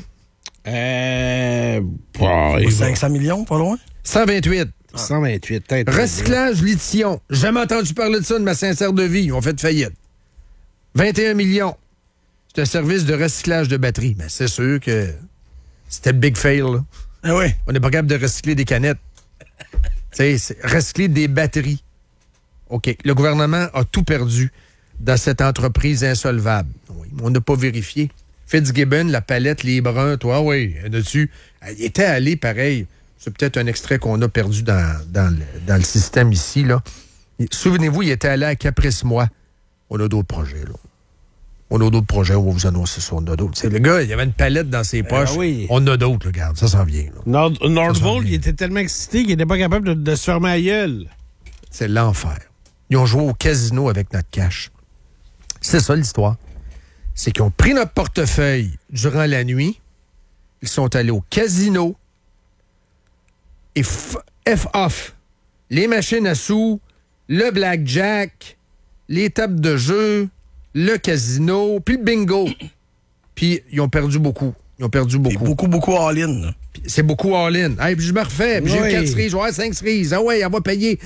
500 millions, pas loin. 128. 128. Recyclage lithium. Jamais entendu parler de ça de ma sincère de vie. Ils ont fait faillite. 21 millions. C'est un service de recyclage de batteries. Mais c'est sûr que c'était big fail. Là. Ah oui. On n'est pas capable de recycler des canettes. C'est recycler des batteries. OK. Le gouvernement a tout perdu dans cette entreprise insolvable. Oui, on n'a pas vérifié. Fitzgibbon, la palette, les bruns, toi, oui, dessus. Il était allé pareil. C'est peut-être un extrait qu'on a perdu dans le système ici, là. Souvenez-vous, il était allé à Caprice-moi. On a d'autres projets, là. On a d'autres projets, on va vous annoncer ça, on a d'autres. C'est le gars, il y avait une palette dans ses poches. Oui. On a d'autres, regarde, ça s'en vient. Nordvolt, il était tellement excité qu'il n'était pas capable de se fermer la gueule. C'est l'enfer. Ils ont joué au casino avec notre cash. C'est ça l'histoire. C'est qu'ils ont pris notre portefeuille durant la nuit. Ils sont allés au casino et F-off. Les machines à sous, le blackjack, les tables de jeu, le casino, puis le bingo. Puis ils ont perdu beaucoup. C'est beaucoup all-in. C'est beaucoup all-in. Hey, puis je me refais. Puis j'ai 4 cerises, j'ai 5 cerises. Ah ouais, elle va payer.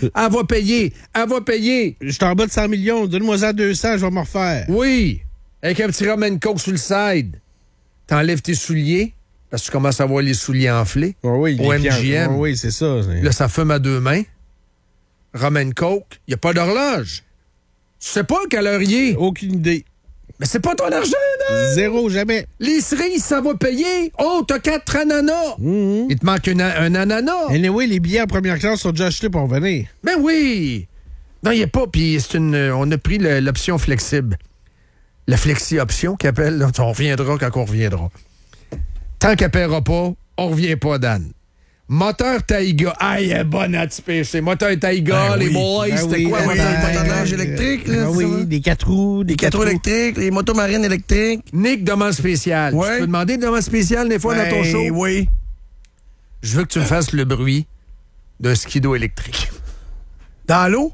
Je suis en bas de 100 millions. Donne-moi ça 200, je vais me refaire. Oui. Avec un petit rum and coke sur le side. T'enlèves tes souliers, parce que tu commences à voir les souliers enflés. Oh oui, au MGM. Oh oui, c'est ça. Là, ça fume à 2 mains. Rum and coke. Il n'y a pas d'horloge. Tu sais pas quelle heure il est. Aucune idée. Mais c'est pas ton argent, là! Zéro, jamais. Les cerises, ça va payer. Oh, t'as 4 ananas. Mm-hmm. Il te manque un ananas. Anyway, les billets en première classe sont déjà achetés pour venir. Ben oui. Non, il n'y a pas. Puis on a pris l'option flexible. La flexi-option qu'elle appelle. Là, on reviendra quand on reviendra. Tant qu'elle ne paiera pas, on ne revient pas, Dan. Moteur Taïga. Ah, il est bon à c'est moteur Taïga, les boys, c'était quoi? Les motardages électriques, là. Oui, des 4 roues. Des 4 roues électriques, les motos marines électriques. Nick, demande spéciale. Ouais. Tu peux demander une demande spéciale des fois dans ton show? Oui. Je veux que tu me fasses le bruit d'un skido électrique. Dans l'eau?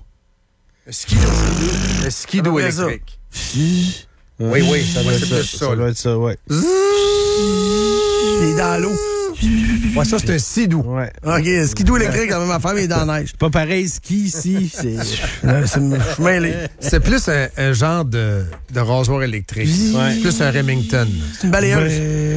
Le skido électrique. Oui, ça doit être ça. Ça doit être ça, oui. Il est dans l'eau. Ouais, ça, c'est un sidou. Ouais. OK, skidoo électrique, quand même, ma femme est dans la neige. Pas pareil, ski ici. Je suis mêlé. C'est plus un genre de rasoir électrique. Ouais. C'est plus un Remington. C'est une balayeuse.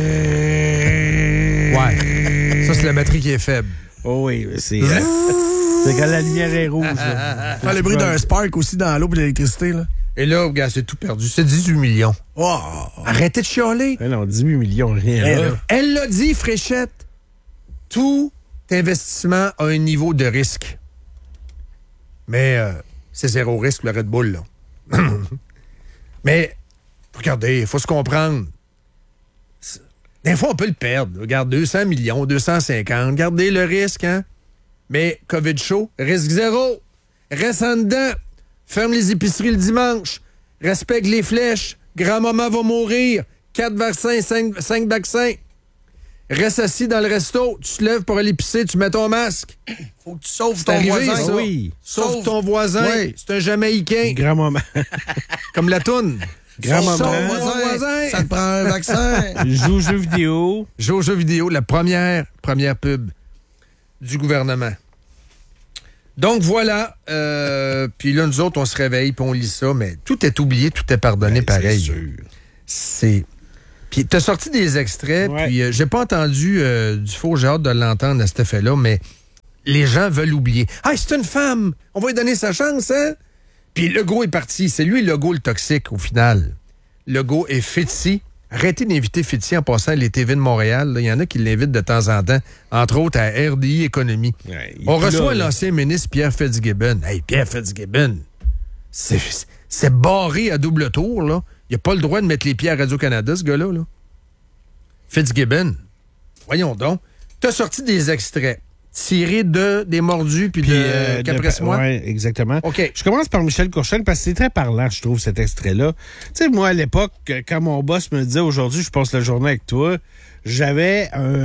Ouais. Ça, c'est la batterie qui est faible. Oh oui, c'est quand la lumière est rouge. Faire le bruit d'un spark aussi dans l'eau pour l'électricité, là. Et là, regarde, c'est tout perdu. C'est 18 millions. Oh. Arrêtez de chialer. Non, 18 millions, rien là. Elle l'a dit, Fréchette. Tout investissement a un niveau de risque. Mais c'est zéro risque, le Red Bull, là. Mais, regardez, il faut se comprendre. Des fois, on peut le perdre. Regarde, 200 millions, 250. Regardez le risque, hein? Mais COVID chaud, risque zéro. Reste en dedans. Ferme les épiceries le dimanche. Respecte les flèches. Grand-maman va mourir. 4 vaccins, 5 vaccins. Reste assis dans le resto, tu te lèves pour aller pisser, tu mets ton masque. Faut que tu sauves C'est ton arrivé, voisin. ça. Oui. Sauve ton voisin. Oui. C'est un Jamaïcain. Grand-maman. Comme la toune. Grand-maman. Sauve Ton ton voisin. Ça te prend un vaccin. Joue aux jeux vidéo. Joue aux jeux vidéo, la première pub du gouvernement. Donc voilà, puis là, nous autres, on se réveille puis on lit ça, mais tout est oublié, tout est pardonné pareil. C'est... Puis t'as sorti des extraits, Ouais. puis j'ai pas entendu du faux, j'ai hâte de l'entendre à cet effet-là, mais les gens veulent oublier. « Ah, c'est une femme! On va lui donner sa chance, hein? » Puis Legault est parti. C'est lui, Legault, le toxique, au final. Legault est Fitzy. Arrêtez d'inviter Fitzy en passant à les TV de Montréal. Il y en a qui l'invitent de temps en temps, entre autres à RDI Économie. Ouais, On puis reçoit là, l'ancien ministre Pierre Fitzgibbon. Hey, Pierre Fitzgibbon, c'est barré à double tour, là. Il n'a pas le droit de mettre les pieds à Radio-Canada, ce gars-là, là. Fitzgibbon, voyons donc. T'as sorti des extraits tirés des mordus puis de Caprice-moi. Oui, exactement. OK. Je commence par Michel Courchaine parce que c'est très parlant, je trouve, cet extrait-là. Tu sais, moi, à l'époque, quand mon boss me disait aujourd'hui, je passe la journée avec toi, j'avais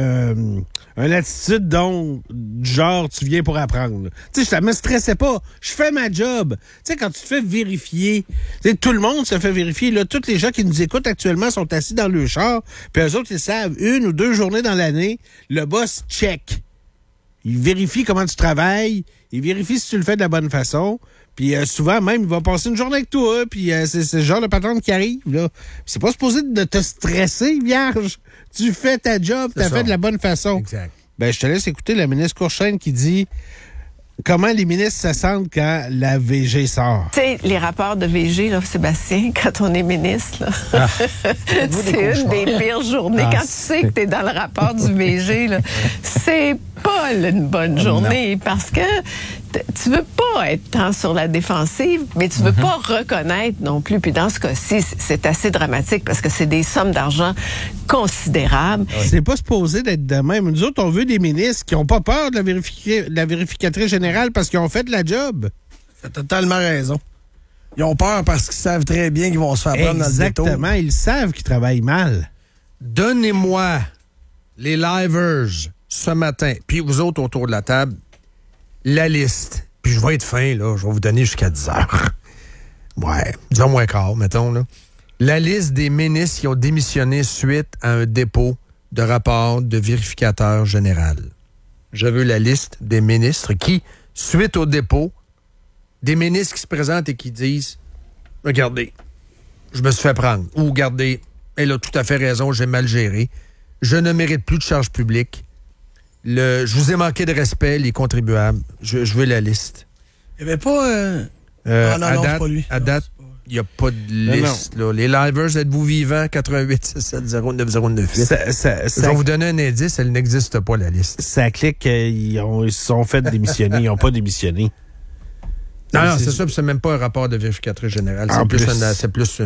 une attitude dont, genre, tu viens pour apprendre. Tu sais, je me stressais pas. Je fais ma job. Tu sais, quand tu te fais vérifier, tu sais, tout le monde se fait vérifier. Là, tous les gens qui nous écoutent actuellement sont assis dans le char, puis eux autres, ils savent, 1 ou 2 journées dans l'année, le boss check. Il vérifie comment tu travailles, il vérifie si tu le fais de la bonne façon, puis souvent même, il va passer une journée avec toi, puis c'est le genre de patron qui arrive, là. C'est pas supposé de te stresser, vierge. Tu fais ta job, t'as fait de la bonne façon. Exact. Ben, je te laisse écouter la ministre Courchaine qui dit comment les ministres se sentent quand la VG sort. Tu sais, les rapports de VG, là, Sébastien, quand on est ministre, là, c'est une des pires journées. Quand tu sais que tu es dans le rapport du VG, là, c'est pas une bonne journée parce que tu veux pas être tant sur la défensive, mais tu veux pas reconnaître non plus. Puis dans ce cas-ci, c'est assez dramatique parce que c'est des sommes d'argent considérables. C'est pas supposé d'être de même. Nous autres, on veut des ministres qui ont pas peur de la vérificatrice générale parce qu'ils ont fait de la job. T'as totalement raison. Ils ont peur parce qu'ils savent très bien qu'ils vont se faire prendre dans le détour. Exactement. Ils savent qu'ils travaillent mal. Donnez-moi les livers ce matin, puis vous autres autour de la table, la liste. Puis je vais être fin, là. Je vais vous donner jusqu'à 10 heures. Ouais, 10 heures moins quart, mettons, là. La liste des ministres qui ont démissionné suite à un dépôt de rapport de vérificateur général. Je veux la liste des ministres qui, suite au dépôt, des ministres qui se présentent et qui disent « Regardez, je me suis fait prendre. » Ou « Regardez, elle a tout à fait raison, j'ai mal géré. Je ne mérite plus de charges publiques. Je vous ai manqué de respect, les contribuables. Je veux la liste. » Il n'y avait pas... non, c'est pas lui. À date, il n'y a pas de liste. Là. Les livers, êtes-vous vivants? 88-670-9098. Je vais vous donner un indice, elle n'existe pas, la liste. Ça clique qu'ils se sont fait démissionner. Ils n'ont pas démissionné. Non, c'est ça, puis c'est même pas un rapport de vérificatrice générale. C'est plus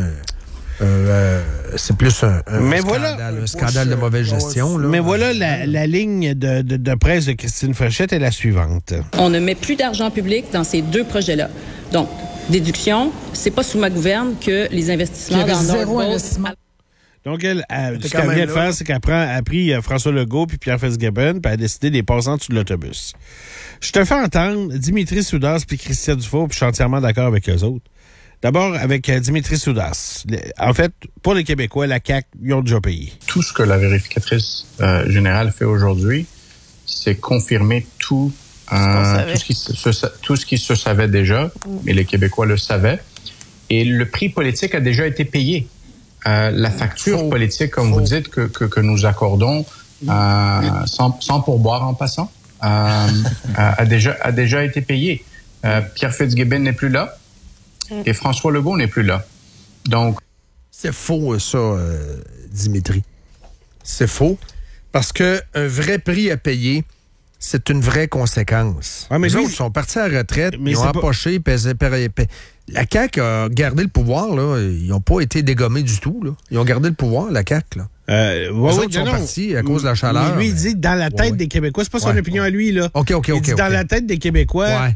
un scandale de mauvaise gestion. Là. Mais voilà, la ligne de presse de Christine Frechette est la suivante. On ne met plus d'argent public dans ces 2 projets-là. Donc, déduction, c'est pas sous ma gouverne que les investissements dans Nordbolt... Donc, ce qu'elle vient de faire, c'est qu'elle a pris François Legault puis Pierre Fitzgibbon puis elle a décidé de les passer en dessous de l'autobus. Je te fais entendre Dimitri Soudas puis Christian Dufault, puis je suis entièrement d'accord avec eux autres. D'abord, avec Dimitri Soudas. En fait, pour les Québécois, la CAQ, ils ont déjà payé. Tout ce que la vérificatrice générale fait aujourd'hui, c'est confirmer tout ce qui se savait déjà, mais les Québécois le savaient. Et le prix politique a déjà été payé. La facture politique, comme vous dites, que nous accordons sans pourboire en passant, a déjà été payée. Pierre Fitzgibbon n'est plus là et François Legault n'est plus là. Donc, c'est faux, ça, Dimitri. C'est faux parce que un vrai prix à payer, c'est une vraie conséquence. Ah, mais les autres sont partis à la retraite, ils ont empoché, la CAQ a gardé le pouvoir, là. Ils n'ont pas été dégommés du tout, là. Ils ont gardé le pouvoir, la CAQ, là. Les autres sont partis à cause de la chaleur. Lui, il dit dans la tête des Québécois. C'est pas son opinion à lui, là. OK. Il dit dans la tête des Québécois. Ouais.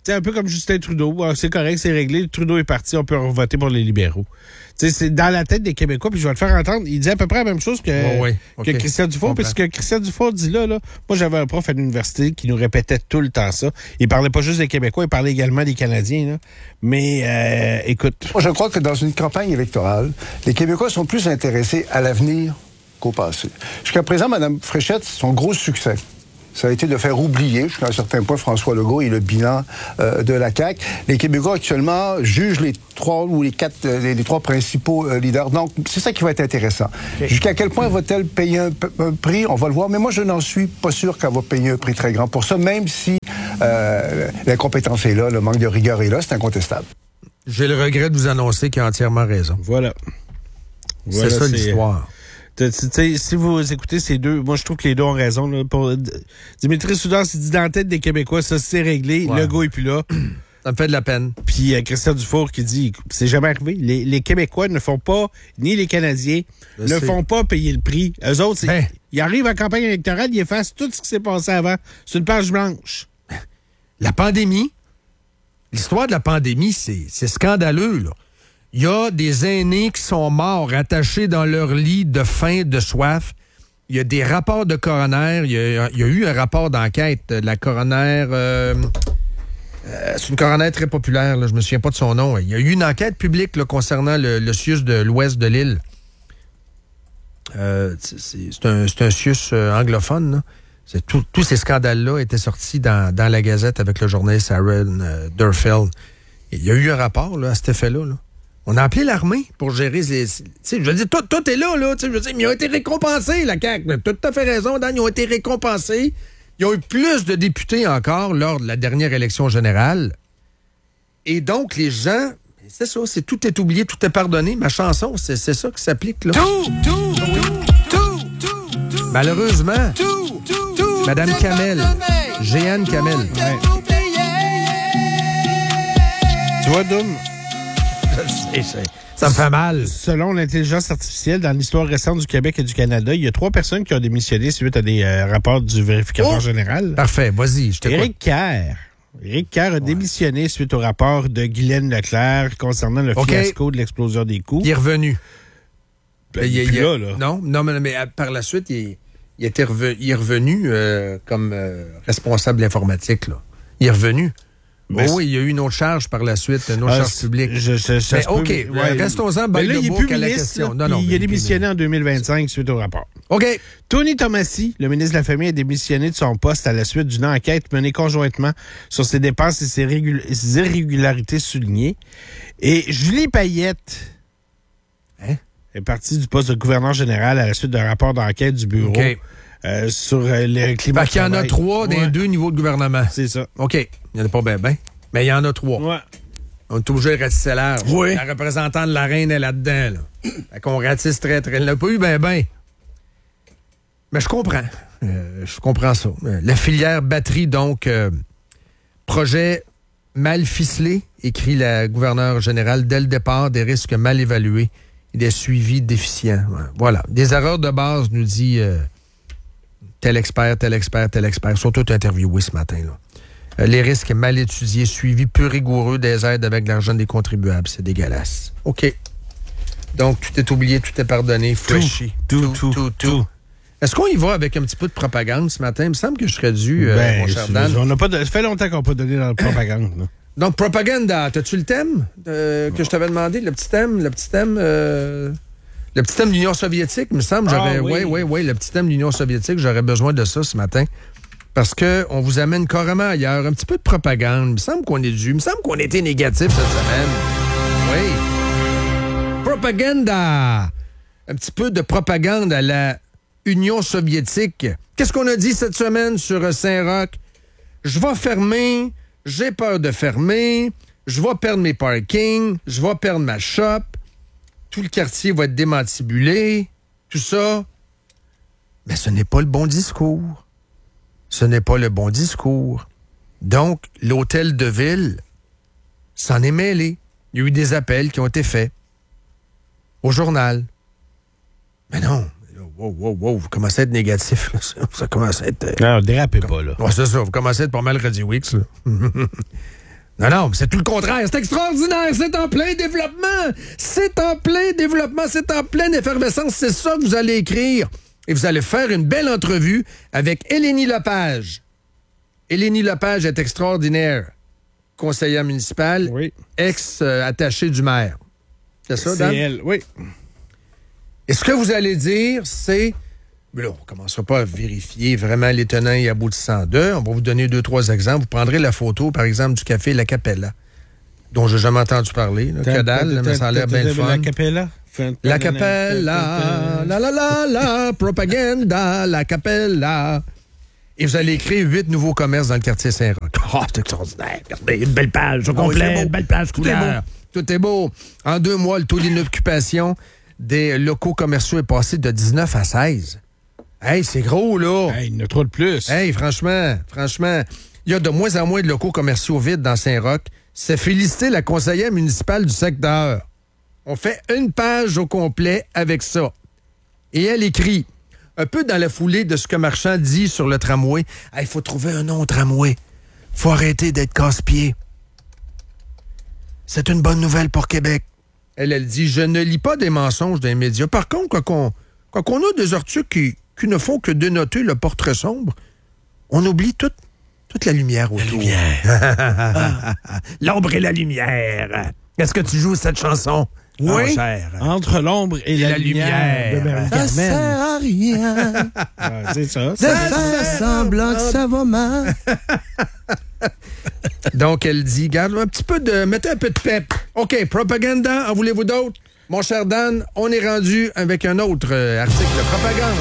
sais, un peu comme Justin Trudeau. C'est correct, c'est réglé. Trudeau est parti, on peut voter pour les libéraux. Tu sais, c'est dans la tête des Québécois, puis je vais te faire entendre. Il dit à peu près la même chose que Christian Dufault, parce que Christian Dufault dit là, moi j'avais un prof à l'université qui nous répétait tout le temps ça. Il parlait pas juste des Québécois, il parlait également des Canadiens. Là. Mais écoute. Moi, je crois que dans une campagne électorale, les Québécois sont plus intéressés à l'avenir qu'au passé. Jusqu'à présent, Mme Fréchette, son gros succès, ça a été de faire oublier, jusqu'à un certain point, François Legault et le bilan de la CAQ. Les Québécois, actuellement, jugent les trois principaux leaders. Donc, c'est ça qui va être intéressant. Okay. Jusqu'à quel point va-t-elle payer un prix? On va le voir. Mais moi, je n'en suis pas sûr qu'elle va payer un prix très grand pour ça, même si l'incompétence est là, le manque de rigueur est là, c'est incontestable. J'ai le regret de vous annoncer qu'il a entièrement raison. Voilà. C'est ça l'histoire. Si vous écoutez ces deux, moi je trouve que les deux ont raison. Là, Dimitri Soudard s'est dit dans la tête des Québécois, ça c'est réglé, ouais. Legault est plus là. Ça me fait de la peine. Puis Christian Dufour qui dit, c'est jamais arrivé, les Québécois ne font pas, ni les Canadiens, font pas payer le prix. Eux autres, ils arrivent en campagne électorale, ils effacent tout ce qui s'est passé avant. C'est une page blanche. La pandémie, l'histoire de la pandémie, c'est scandaleux, là. Il y a des aînés qui sont morts, attachés dans leur lit de faim, de soif. Il y a des rapports de coroner. Il y a eu un rapport d'enquête de la coroner. C'est une coroner très populaire, là, je me souviens pas de son nom. Il y a eu une enquête publique là, concernant le CIUS de l'ouest de l'île. C'est un CIUS anglophone. Là. Tous ces scandales-là étaient sortis dans la Gazette avec le journaliste Aaron Durfeld. Il y a eu un rapport là, à cet effet-là. Là. On a appelé l'armée pour gérer les... Je veux dire, tout est là. Je veux dire, mais ils ont été récompensés, la CAQ. Tu as tout à fait raison, Dan. Ils ont été récompensés. Ils ont eu plus de députés encore lors de la dernière élection générale. Et donc, les gens... C'est ça, tout est oublié, tout est pardonné. Ma chanson, c'est ça qui s'applique, là. Tout. Malheureusement, Madame Kamel, Jeanne Kamel. Ouais. Tu vois, Doom... Ça me fait mal. Selon l'intelligence artificielle, dans l'histoire récente du Québec et du Canada, il y a 3 personnes qui ont démissionné suite à des rapports du vérificateur général. Parfait, vas-y, je t'écoute. Éric Kerr a démissionné suite au rapport de Guylaine Leclerc concernant le fiasco de l'explosion des coûts. Il est revenu. Il est plus là. Non, mais par la suite, il est revenu comme responsable informatique. Là. Il est revenu. Oui, il y a eu une autre charge par la suite, une autre charge publique. Mais OK, restons-en là, il est plus ministre, il a démissionné en 2025 suite au rapport. OK. Tony Tomassi, le ministre de la Famille, a démissionné de son poste à la suite d'une enquête menée conjointement sur ses dépenses et ses irrégularités soulignées. Et Julie Payette est partie du poste de gouverneur général à la suite d'un rapport d'enquête du bureau. OK. Sur le climat. Il y en a 3 dans 2 niveaux de gouvernement. C'est ça. OK. Il n'y en a pas bien, mais il y en a 3. Ouais. On est obligé de ratisser l'air. Oui. La représentante de la reine est là-dedans. Là. Fait qu'on ratisse très, très. Elle l'a pas eu bien. Mais je comprends. Je comprends ça. La filière batterie, donc, projet mal ficelé, écrit la gouverneure générale, dès le départ, des risques mal évalués et des suivis déficients. Voilà. Des erreurs de base, nous dit... tel expert, surtout interviewé ce matin. Là. Les risques mal étudiés, suivis peu rigoureux des aides avec l'argent des contribuables. C'est dégueulasse. OK. Donc, tout est oublié, tout est pardonné. Flashy. Tout. Est-ce qu'on y va avec un petit peu de propagande ce matin? Il me semble que je serais dû, mon cher Dan. Ça fait longtemps qu'on n'a pas donné dans la propagande. Là. Donc, propaganda. T'as-tu le thème que je t'avais demandé? Le petit thème de l'Union soviétique, il me semble. Oui, le petit thème de l'Union soviétique, j'aurais besoin de ça ce matin. Parce qu'on vous amène carrément ailleurs. Un petit peu de propagande. Il me semble qu'on est dû. Il me semble qu'on était négatif cette semaine. Oui. Propaganda. Un petit peu de propagande à la Union soviétique. Qu'est-ce qu'on a dit cette semaine sur Saint-Roch? Je vais fermer. J'ai peur de fermer. Je vais perdre mes parkings. Je vais perdre ma shop. Tout le quartier va être démantibulé, tout ça. Mais ce n'est pas le bon discours. Ce n'est pas le bon discours. Donc, l'hôtel de ville s'en est mêlé. Il y a eu des appels qui ont été faits au journal. Mais non, wow, vous commencez à être négatif. Là. Ça commence à être... Non, dérapez pas, là. Ouais, c'est ça, vous commencez à être pas mal Radio X. Non, c'est tout le contraire. C'est extraordinaire. C'est en plein développement. C'est en plein développement. C'est en pleine effervescence. C'est ça que vous allez écrire. Et vous allez faire une belle entrevue avec Elénie Lepage. Elénie Lepage est extraordinaire. Conseillère municipale, ex-attachée du maire. C'est ça, Dan? C'est elle, oui. Et ce que vous allez dire, c'est... Mais là, on ne commencera pas à vérifier vraiment les tenants et aboutissants d'eux. On va vous donner 2-3 exemples. Vous prendrez la photo, par exemple, du café La Capella, dont je n'ai jamais entendu parler. Là, que dalle, mais ça a l'air bien le fun. La Capella? La Capella, la, propaganda, La Capella. Et vous allez créer 8 nouveaux commerces dans le quartier Saint-Roch. Oh, c'est extraordinaire. Regardez, une belle page au complet, une belle page couleur. Tout est beau. En 2 mois, le taux d'inoccupation des locaux commerciaux est passé de 19 à 16. Hey, c'est gros, là. Hey, il y en a trop de plus. Hey, franchement, il y a de moins en moins de locaux commerciaux vides dans Saint-Roch. C'est féliciter la conseillère municipale du secteur. On fait une page au complet avec ça. Et elle écrit, un peu dans la foulée de ce que Marchand dit sur le tramway, il faut trouver un nom au tramway. Faut arrêter d'être casse-pied. C'est une bonne nouvelle pour Québec. Elle dit, je ne lis pas des mensonges des médias. Par contre, quand on a des articles qui ne font que dénoter le portrait sombre, on oublie toute la lumière autour. La lumière. L'ombre et la lumière. Est-ce que tu joues cette chanson? Oui. Entre l'ombre et la lumière. De Marie-Carmen. Ça sert à rien. C'est ça. Ça semblant que ça va mal. Donc, elle dit, garde un petit peu de... Mettez un peu de pep. OK, propaganda, en voulez-vous d'autres? Mon cher Dan, on est rendu avec un autre article de propagande.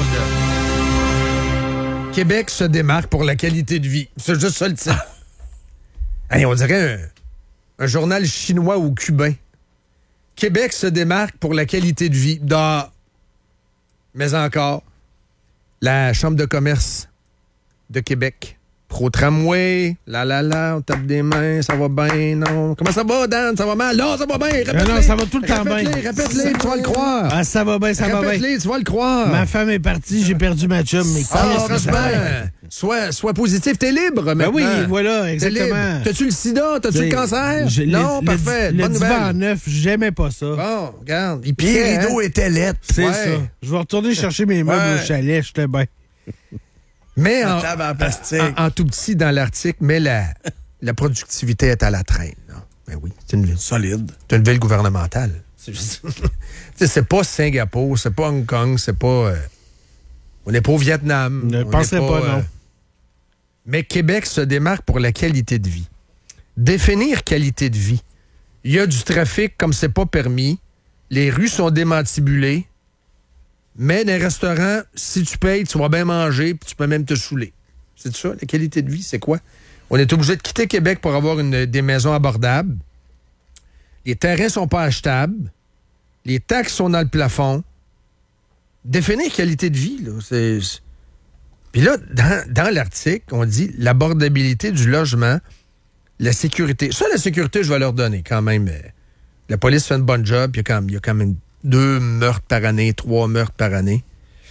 Québec se démarque pour la qualité de vie. C'est juste ça le titre. Hey, on dirait un journal chinois ou cubain. Québec se démarque pour la qualité de vie. Mais encore, la Chambre de commerce de Québec. Pro-tramway, on tape des mains, ça va bien, non. Comment ça va, Dan? Ça va mal? Non, ça va bien, répète-les. Non, ça va tout le temps bien. Répète-les, tu vas le croire. Ah, ça va bien, ça va bien. Répète-les, tu vas le croire. Ma femme est partie, j'ai perdu ma chum, mais franchement, sois positif, t'es libre maintenant. Ben oui, voilà, exactement. T'as-tu le sida? T'as-tu le cancer? Non, parfait, bonne nouvelle. Le divan neuf, j'aimais pas ça. Bon, regarde. Et puis les rideaux étaient lettres. C'est ça. Je vais retourner chercher mes meubles au chalet, j'étais bien. Mais en tout petit dans l'article, mais la productivité est à la traîne. Là. Ben oui, c'est une ville solide. C'est une ville gouvernementale. C'est pas Singapour, c'est pas Hong Kong, c'est pas... on n'est pas au Vietnam. Ne penserais pas, non. Mais Québec se démarque pour la qualité de vie. Définir qualité de vie. Il y a du trafic comme c'est pas permis. Les rues sont démantibulées. Mais dans les restaurants, si tu payes, tu vas bien manger puis tu peux même te saouler. C'est ça, la qualité de vie, c'est quoi? On est obligé de quitter Québec pour avoir des maisons abordables. Les terrains sont pas achetables. Les taxes sont dans le plafond. Définir qualité de vie, là, c'est... Puis là, dans l'article, on dit l'abordabilité du logement, la sécurité. Ça, la sécurité, je vais leur donner quand même. La police fait une bonne job. Il y a quand même 2 meurtres par année, 3 meurtres par année.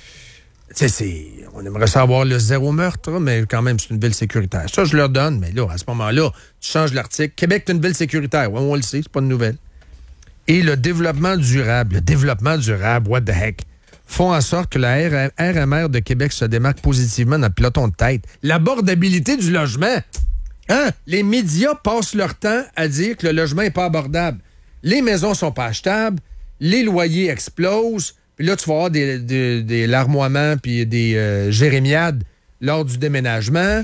On aimerait savoir le 0 meurtre, mais quand même, c'est une ville sécuritaire. Ça, je leur donne, mais là, à ce moment-là, tu changes l'article. Québec est une ville sécuritaire. Oui, on le sait, c'est pas une nouvelle. Et le développement durable, what the heck, font en sorte que la RMR de Québec se démarque positivement dans le peloton de tête. L'abordabilité du logement. Hein? Les médias passent leur temps à dire que le logement n'est pas abordable. Les maisons sont pas achetables. Les loyers explosent, puis là, tu vas avoir des larmoiements puis des jérémiades lors du déménagement.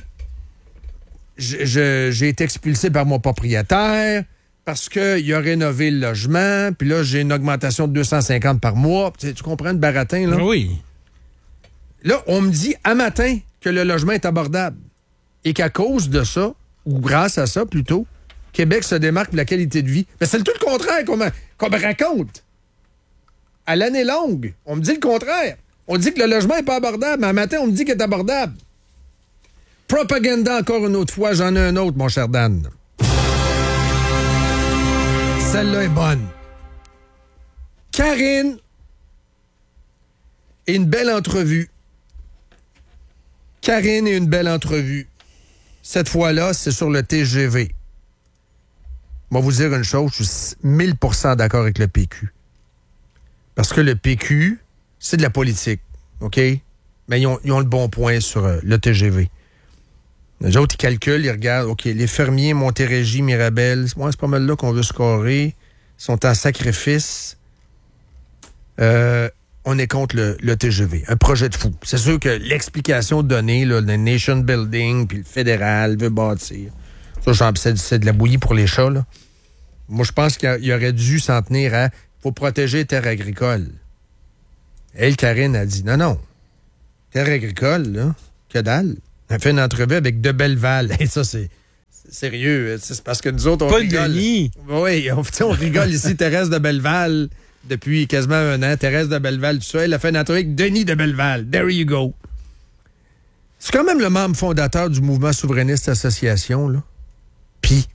J'ai été expulsé par mon propriétaire parce qu'il a rénové le logement, puis là, j'ai une augmentation de 250 par mois. Tu comprends le baratin, là? Oui. Là, on me dit à matin que le logement est abordable et qu'à cause de ça, ou grâce à ça, plutôt, Québec se démarque de la qualité de vie. Mais c'est tout le contraire qu'on me raconte. À l'année longue, on me dit le contraire. On dit que le logement n'est pas abordable, mais un matin, on me dit qu'il est abordable. Propaganda encore une autre fois, j'en ai un autre, mon cher Dan. Celle-là est bonne. Karine et une belle entrevue. Karine et une belle entrevue. Cette fois-là, c'est sur le TGV. moi, vous dire une chose, je suis 1000% d'accord avec le PQ. Parce que le PQ, c'est de la politique, OK? Mais ils ont le bon point sur le TGV. Les autres, ils calculent, ils regardent, OK, les fermiers, Montérégie, Mirabel, c'est pas mal là qu'on veut scorer. Ils sont en sacrifice. On est contre le TGV. Un projet de fou. C'est sûr que l'explication donnée, là, le nation building, puis le fédéral veut bâtir. Ça, c'est de la bouillie pour les chats, là. Moi, je pense qu'il aurait dû s'en tenir à faut protéger les terres agricoles. Elle, Karine, a dit non. Terres agricoles, là, que dalle. Elle fait une entrevue avec De Belleval. Et ça, c'est sérieux. C'est parce que nous autres, on rigole. Oui, on rigole ici, Thérèse de Belleval. Depuis quasiment 1 an, Thérèse de Belleval, tout ça, elle a fait une entrevue avec Denis de Belleval. There you go. C'est quand même le membre fondateur du mouvement souverainiste association, là. Puis,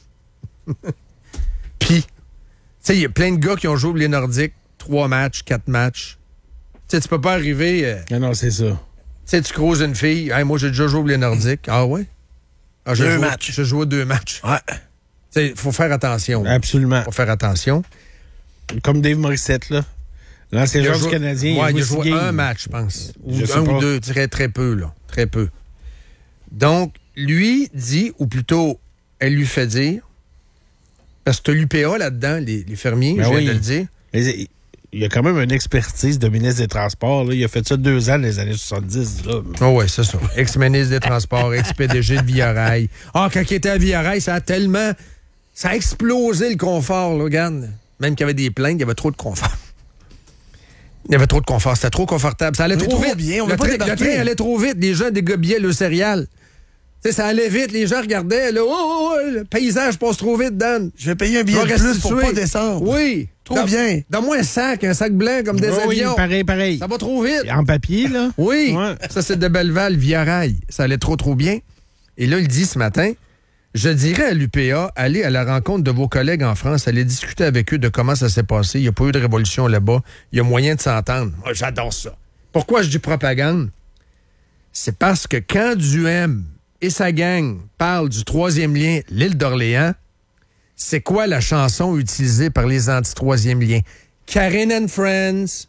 tu sais, il y a plein de gars qui ont joué les Nordiques, 3 matchs, 4 matchs. Tu sais, tu peux pas arriver... non, c'est ça. Tu sais, tu croises une fille, hey, moi, j'ai déjà joué les Nordiques. Ah ouais? Ah, j'ai joué 2 matchs. Ouais. Tu sais, il faut faire attention. Absolument. Il faut faire attention. Comme Dave Morissette, là. L'ancien joueur du Canadien. Il a joué 1 match, je pense. Ou 1 ou 2, très peu, là. Très peu. Donc, lui dit, ou plutôt, elle lui fait dire, parce que tu as l'UPA là-dedans, les fermiers, je viens de le dire. Mais il y a quand même une expertise de ministre des Transports, là. Il a fait ça 2 ans dans les années 70, là. Oh ouais, c'est ça. Ex-ministre des Transports, ex-PDG de Via Rail. Ah, quand il était à Via Rail, ça a explosé le confort, là, regarde. Même qu'il y avait des plaintes, il y avait trop de confort. Il y avait trop de confort. C'était trop confortable. Ça allait trop vite. Bien, le train allait trop vite. Les gens dégobillaient le céréal. Tu sais, ça allait vite. Les gens regardaient. Là, le paysage passe trop vite, Dan. Je vais payer un billet de plus pour pas descendre. Oui. Trop bien. Donne-moi un sac blanc comme des avions. Oui, pareil. Ça va trop vite. En papier, là. Oui. Ouais. Ça, c'est de Belleval, Via Rail. Ça allait trop bien. Et là, il dit ce matin... Je dirais à l'UPA, allez à la rencontre de vos collègues en France, allez discuter avec eux de comment ça s'est passé. Il n'y a pas eu de révolution là-bas. Il y a moyen de s'entendre. Moi, j'adore ça. Pourquoi je dis propagande? C'est parce que quand Duhem et sa gang parlent du 3e lien, l'île d'Orléans, c'est quoi la chanson utilisée par les anti-3e liens? Karine and Friends.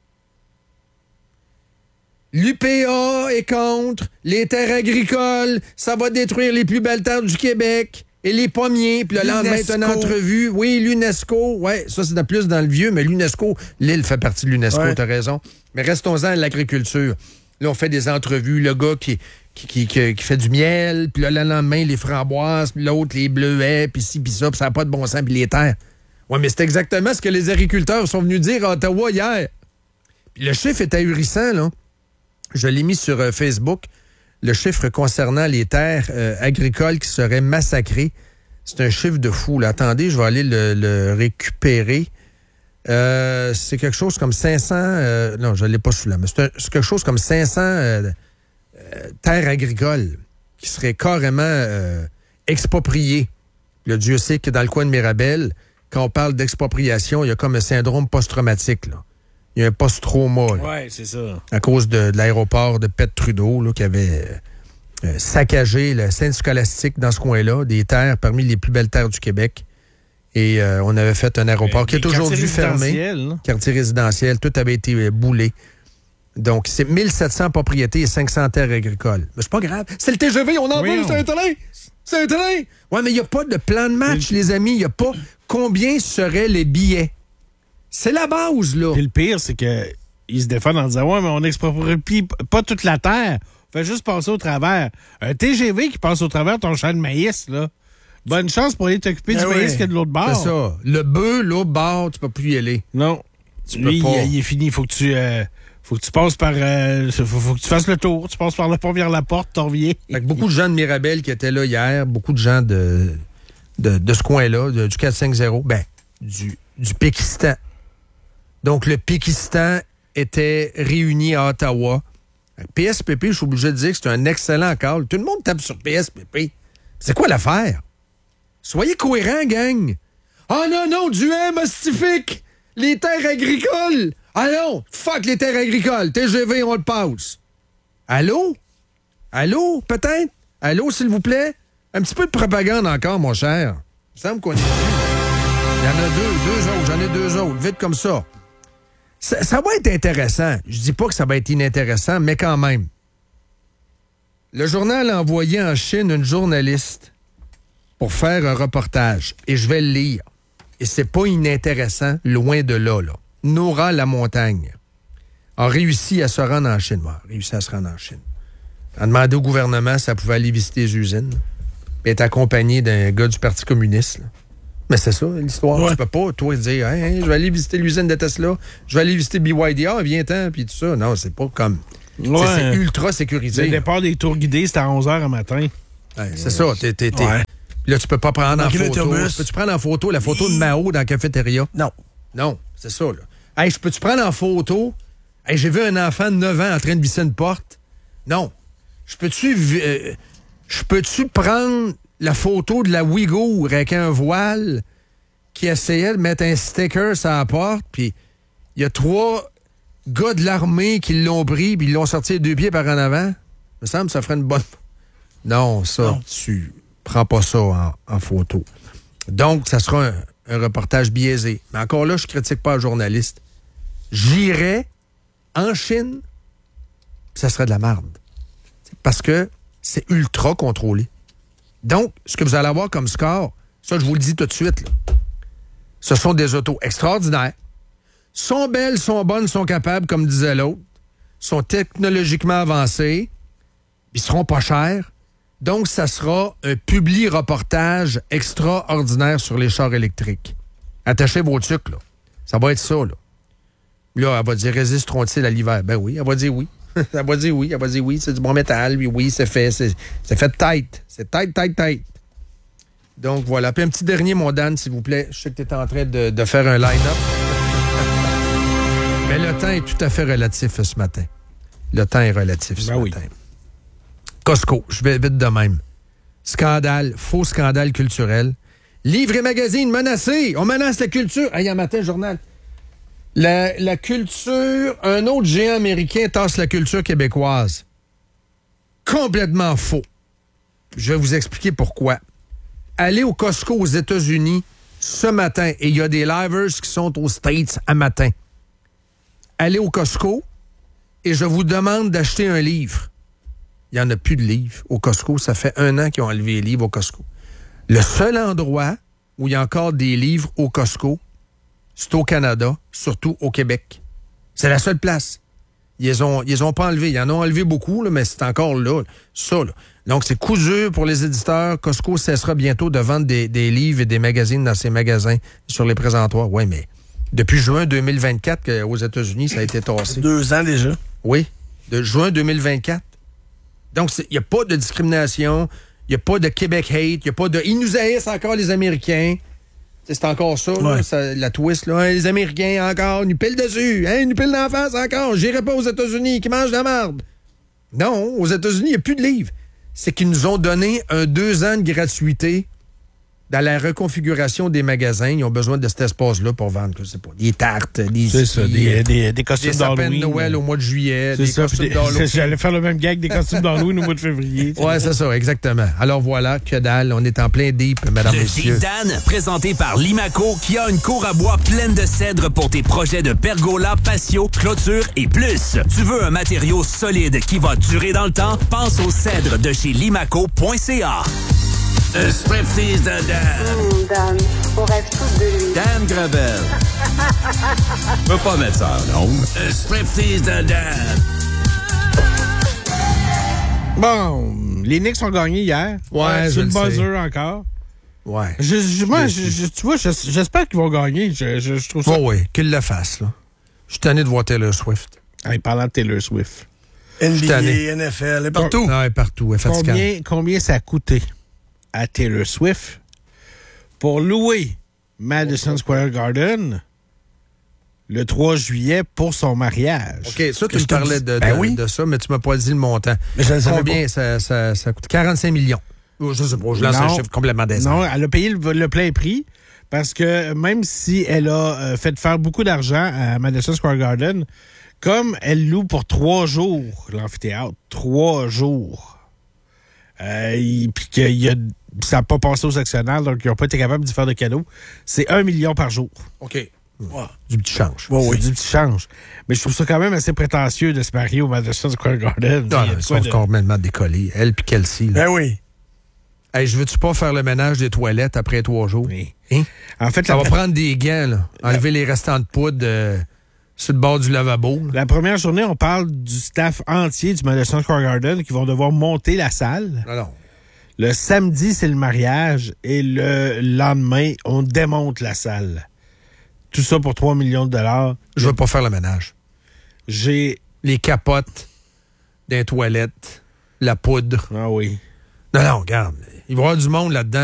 L'UPA est contre les terres agricoles, ça va détruire les plus belles terres du Québec et les pommiers. Puis le lendemain, c'est une entrevue. Oui, l'UNESCO. Oui, ça, c'est plus dans le vieux, mais l'UNESCO, l'île fait partie de l'UNESCO, t'as raison. Mais restons-en à l'agriculture. Là, on fait des entrevues. Le gars qui fait du miel, puis le lendemain, les framboises, puis l'autre, les bleuets, puis ci, puis ça, puis ça n'a pas de bon sens, puis les terres. Oui, mais c'est exactement ce que les agriculteurs sont venus dire à Ottawa hier. Puis le chiffre est ahurissant, là. Je l'ai mis sur Facebook, le chiffre concernant les terres agricoles qui seraient massacrées. C'est un chiffre de fou. Là. Attendez, je vais aller le récupérer. C'est quelque chose comme 500... non, je ne l'ai pas sous la main. C'est quelque chose comme 500 terres agricoles qui seraient carrément expropriées. Le Dieu sait que dans le coin de Mirabel, quand on parle d'expropriation, il y a comme un syndrome post-traumatique, là. Il y a un post-trauma. Oui, c'est ça. À cause de l'aéroport de Pet-Trudeau, là, qui avait saccagé le centre scolastique dans ce coin-là, des terres parmi les plus belles terres du Québec. Et on avait fait un aéroport qui est aujourd'hui fermé. Quartier résidentiel, tout avait été boulé. Donc, c'est 1700 propriétés et 500 terres agricoles. Mais c'est pas grave. C'est le TGV, on en veut, c'est un train! C'est un train! Ouais, mais il n'y a pas de plan de match, les amis. Il n'y a pas combien seraient les billets. C'est la base, là. Et le pire, c'est qu'ils se défendent en disant « Ouais, mais on n'exproprie pas toute la terre. On fait juste passer au travers. » Un TGV qui passe au travers de ton champ de maïs, là. Bonne chance pour aller t'occuper du maïs qu'il y a de l'autre bord. C'est ça. Le bœuf, l'autre bord, tu peux plus y aller. Non. Lui, il est fini. Faut que tu passes par... faut que tu fasses le tour. Tu passes par la première la porte, t'en reviens. Fait que beaucoup de gens de Mirabel qui étaient là hier, beaucoup de gens de ce coin-là, du 450, du Pékistan. Donc, le Pékistan était réuni à Ottawa. PSPP, je suis obligé de dire que c'est un excellent call. Tout le monde tape sur PSPP. C'est quoi l'affaire? Soyez cohérents, gang. Ah non, Duhem, Ostifique, les terres agricoles. Ah non, fuck les terres agricoles. TGV, on le passe. Allô? Allô, peut-être? Allô, s'il vous plaît? Un petit peu de propagande encore, mon cher. Il me semble qu'on est dû. Il y en a deux autres. J'en ai deux autres. Vite comme ça. Ça va être intéressant. Je dis pas que ça va être inintéressant, mais quand même. Le journal a envoyé en Chine une journaliste pour faire un reportage. Et je vais le lire. Et c'est pas inintéressant, loin de là. Nora Lamontagne a réussi à se rendre en Chine. A demandé au gouvernement si elle pouvait aller visiter les usines. Elle est accompagnée d'un gars du Parti communiste. Là. Mais c'est ça, l'histoire. Ouais. Tu peux pas, toi, dire hey, je vais aller visiter l'usine de Tesla, je vais aller visiter BYD, viens-ten, puis tout ça. Non, c'est pas comme... Ouais. C'est ultra sécurisé. Le départ des tours guidés, c'était à 11h le matin. Ouais, c'est ça. Ouais. Là, tu peux pas prendre en photo. Peux-tu prendre en photo la photo de Mao dans la cafétéria? Non, c'est ça, là. Hey, peux-tu prendre en photo? Hey, j'ai vu un enfant de 9 ans en train de visser une porte? Non. Je peux-tu prendre la photo de la Ouïghour avec un voile qui essayait de mettre un sticker sur la porte, puis il y a 3 gars de l'armée qui l'ont pris, puis ils l'ont sorti les 2 pieds par en avant? Il me semble que ça ferait une bonne... Non, ça, non. Tu prends pas ça en photo. Donc, ça sera un reportage biaisé. Mais encore là, je critique pas un journaliste. J'irai en Chine, puis ça serait de la merde. Parce que c'est ultra contrôlé. Donc, ce que vous allez avoir comme score, ça, je vous le dis tout de suite, là, ce sont des autos extraordinaires. Sont belles, sont bonnes, sont capables, comme disait l'autre. Sont technologiquement avancées. Ils seront pas chers. Donc, ça sera un publi-reportage extraordinaire sur les chars électriques. Attachez vos trucs, là. Ça va être ça, là. Là, elle va dire, résisteront-ils à l'hiver? Ben oui, elle va dire oui. Elle va dire oui, c'est du bon métal, oui, c'est fait tight. C'est tight. Donc, voilà. Puis un petit dernier, mon Dan, s'il vous plaît. Je sais que tu es en train de faire un line-up. Mais le temps est tout à fait relatif ce matin. Le temps est relatif ce matin. Costco, je vais vite de même. Scandale, faux scandale culturel. Livre et magazine menacés. On menace la culture. Ah, il y a un matin, journal. La culture, un autre géant américain tasse la culture québécoise. Complètement faux. Je vais vous expliquer pourquoi. Allez au Costco aux États-Unis ce matin, et il y a des livers qui sont aux States à matin. Allez au Costco et je vous demande d'acheter un livre. Il n'y en a plus de livres au Costco. Ça fait 1 an qu'ils ont enlevé les livres au Costco. Le seul endroit où il y a encore des livres au Costco, c'est au Canada, surtout au Québec. C'est la seule place. Ils les ont pas enlevés. Ils en ont enlevé beaucoup, là, mais c'est encore là. Ça, là. Donc, c'est coup dur pour les éditeurs. Costco cessera bientôt de vendre des livres et des magazines dans ses magasins sur les présentoirs. Oui, mais depuis juin 2024 aux États-Unis, ça a été tassé. 2 ans déjà. Oui, de juin 2024. Donc, il n'y a pas de discrimination, il n'y a pas de Québec hate, il n'y a pas de... Ils nous haïssent encore, les Américains. C'est encore ça, là, la twist. Là. Les Américains, encore, ils nous pillent dessus. Ils nous pillent d'en face, encore. J'irai pas aux États-Unis, qui mangent de la merde. Non, aux États-Unis, il n'y a plus de livres. C'est qu'ils nous ont donné 2 ans de gratuité dans la reconfiguration des magasins. Ils ont besoin de cet espace-là pour vendre, je sais pas, des tartes, des costumes sapins de Noël au mois de juillet, des costumes d'Halloween. J'allais faire le même gag des costumes d'Halloween au mois de février. Ouais, c'est ça, exactement. Alors voilà, que dalle, on est en plein deep, mesdames et messieurs. Le Deep Dan, présenté par Limaco, qui a une cour à bois pleine de cèdre pour tes projets de pergola, patio, clôture et plus. Tu veux un matériau solide qui va durer dans le temps? Pense au cèdre de chez limaco.ca. Un striptease de Dan. Dan, on rêve tous de lui. Dan Gravel. Je peux pas mettre ça en ondes. Un striptease de Dan. Bon, les Knicks ont gagné hier. Ouais, c'est le buzzer encore. Ouais. Tu vois, j'espère qu'ils vont gagner. Je trouve ça... Oh oui, qu'ils le fassent, là. Je suis tanné de voir Taylor Swift. Hey, parlant de Taylor Swift. NBA, NFL, et partout. Non, partout. Combien ça a coûté à Taylor Swift pour louer Madison Square Garden le 3 juillet pour son mariage? OK, ça, tu me parlais de ça, mais tu m'as pas dit le montant. Mais je combien ça coûte? 45 millions. Je sais pas, je lance un chiffre complètement décent. Non, elle a payé le plein prix parce que même si elle a fait faire beaucoup d'argent à Madison Square Garden, comme elle loue pour 3 jours l'amphithéâtre, 3 jours, puis qu'il y a ça n'a pas passé aux actionnaires, donc ils n'ont pas été capables d'y faire de cadeaux. C'est 1 million par jour. OK. Wow. Du petit change. C'est du petit change. Mais je trouve ça quand même assez prétentieux de se marier au Madison Square Garden. Non, ils sont complètement décollés. Elle puis Kelsey. Là. Ben oui. Hey, je veux-tu pas faire le ménage des toilettes après 3 jours? Oui. Hein? En fait, ça va prendre des gants, là. Enlever les restants de poudre sur le bord du lavabo. Là. La première journée, on parle du staff entier du Madison Square Garden qui vont devoir monter la salle. Non. Le samedi, c'est le mariage et le lendemain, on démonte la salle. Tout ça pour 3 millions de dollars. Je veux pas faire le ménage. J'ai les capotes des toilettes, la poudre. Ah oui. Non, regarde. Il va y avoir du monde là-dedans.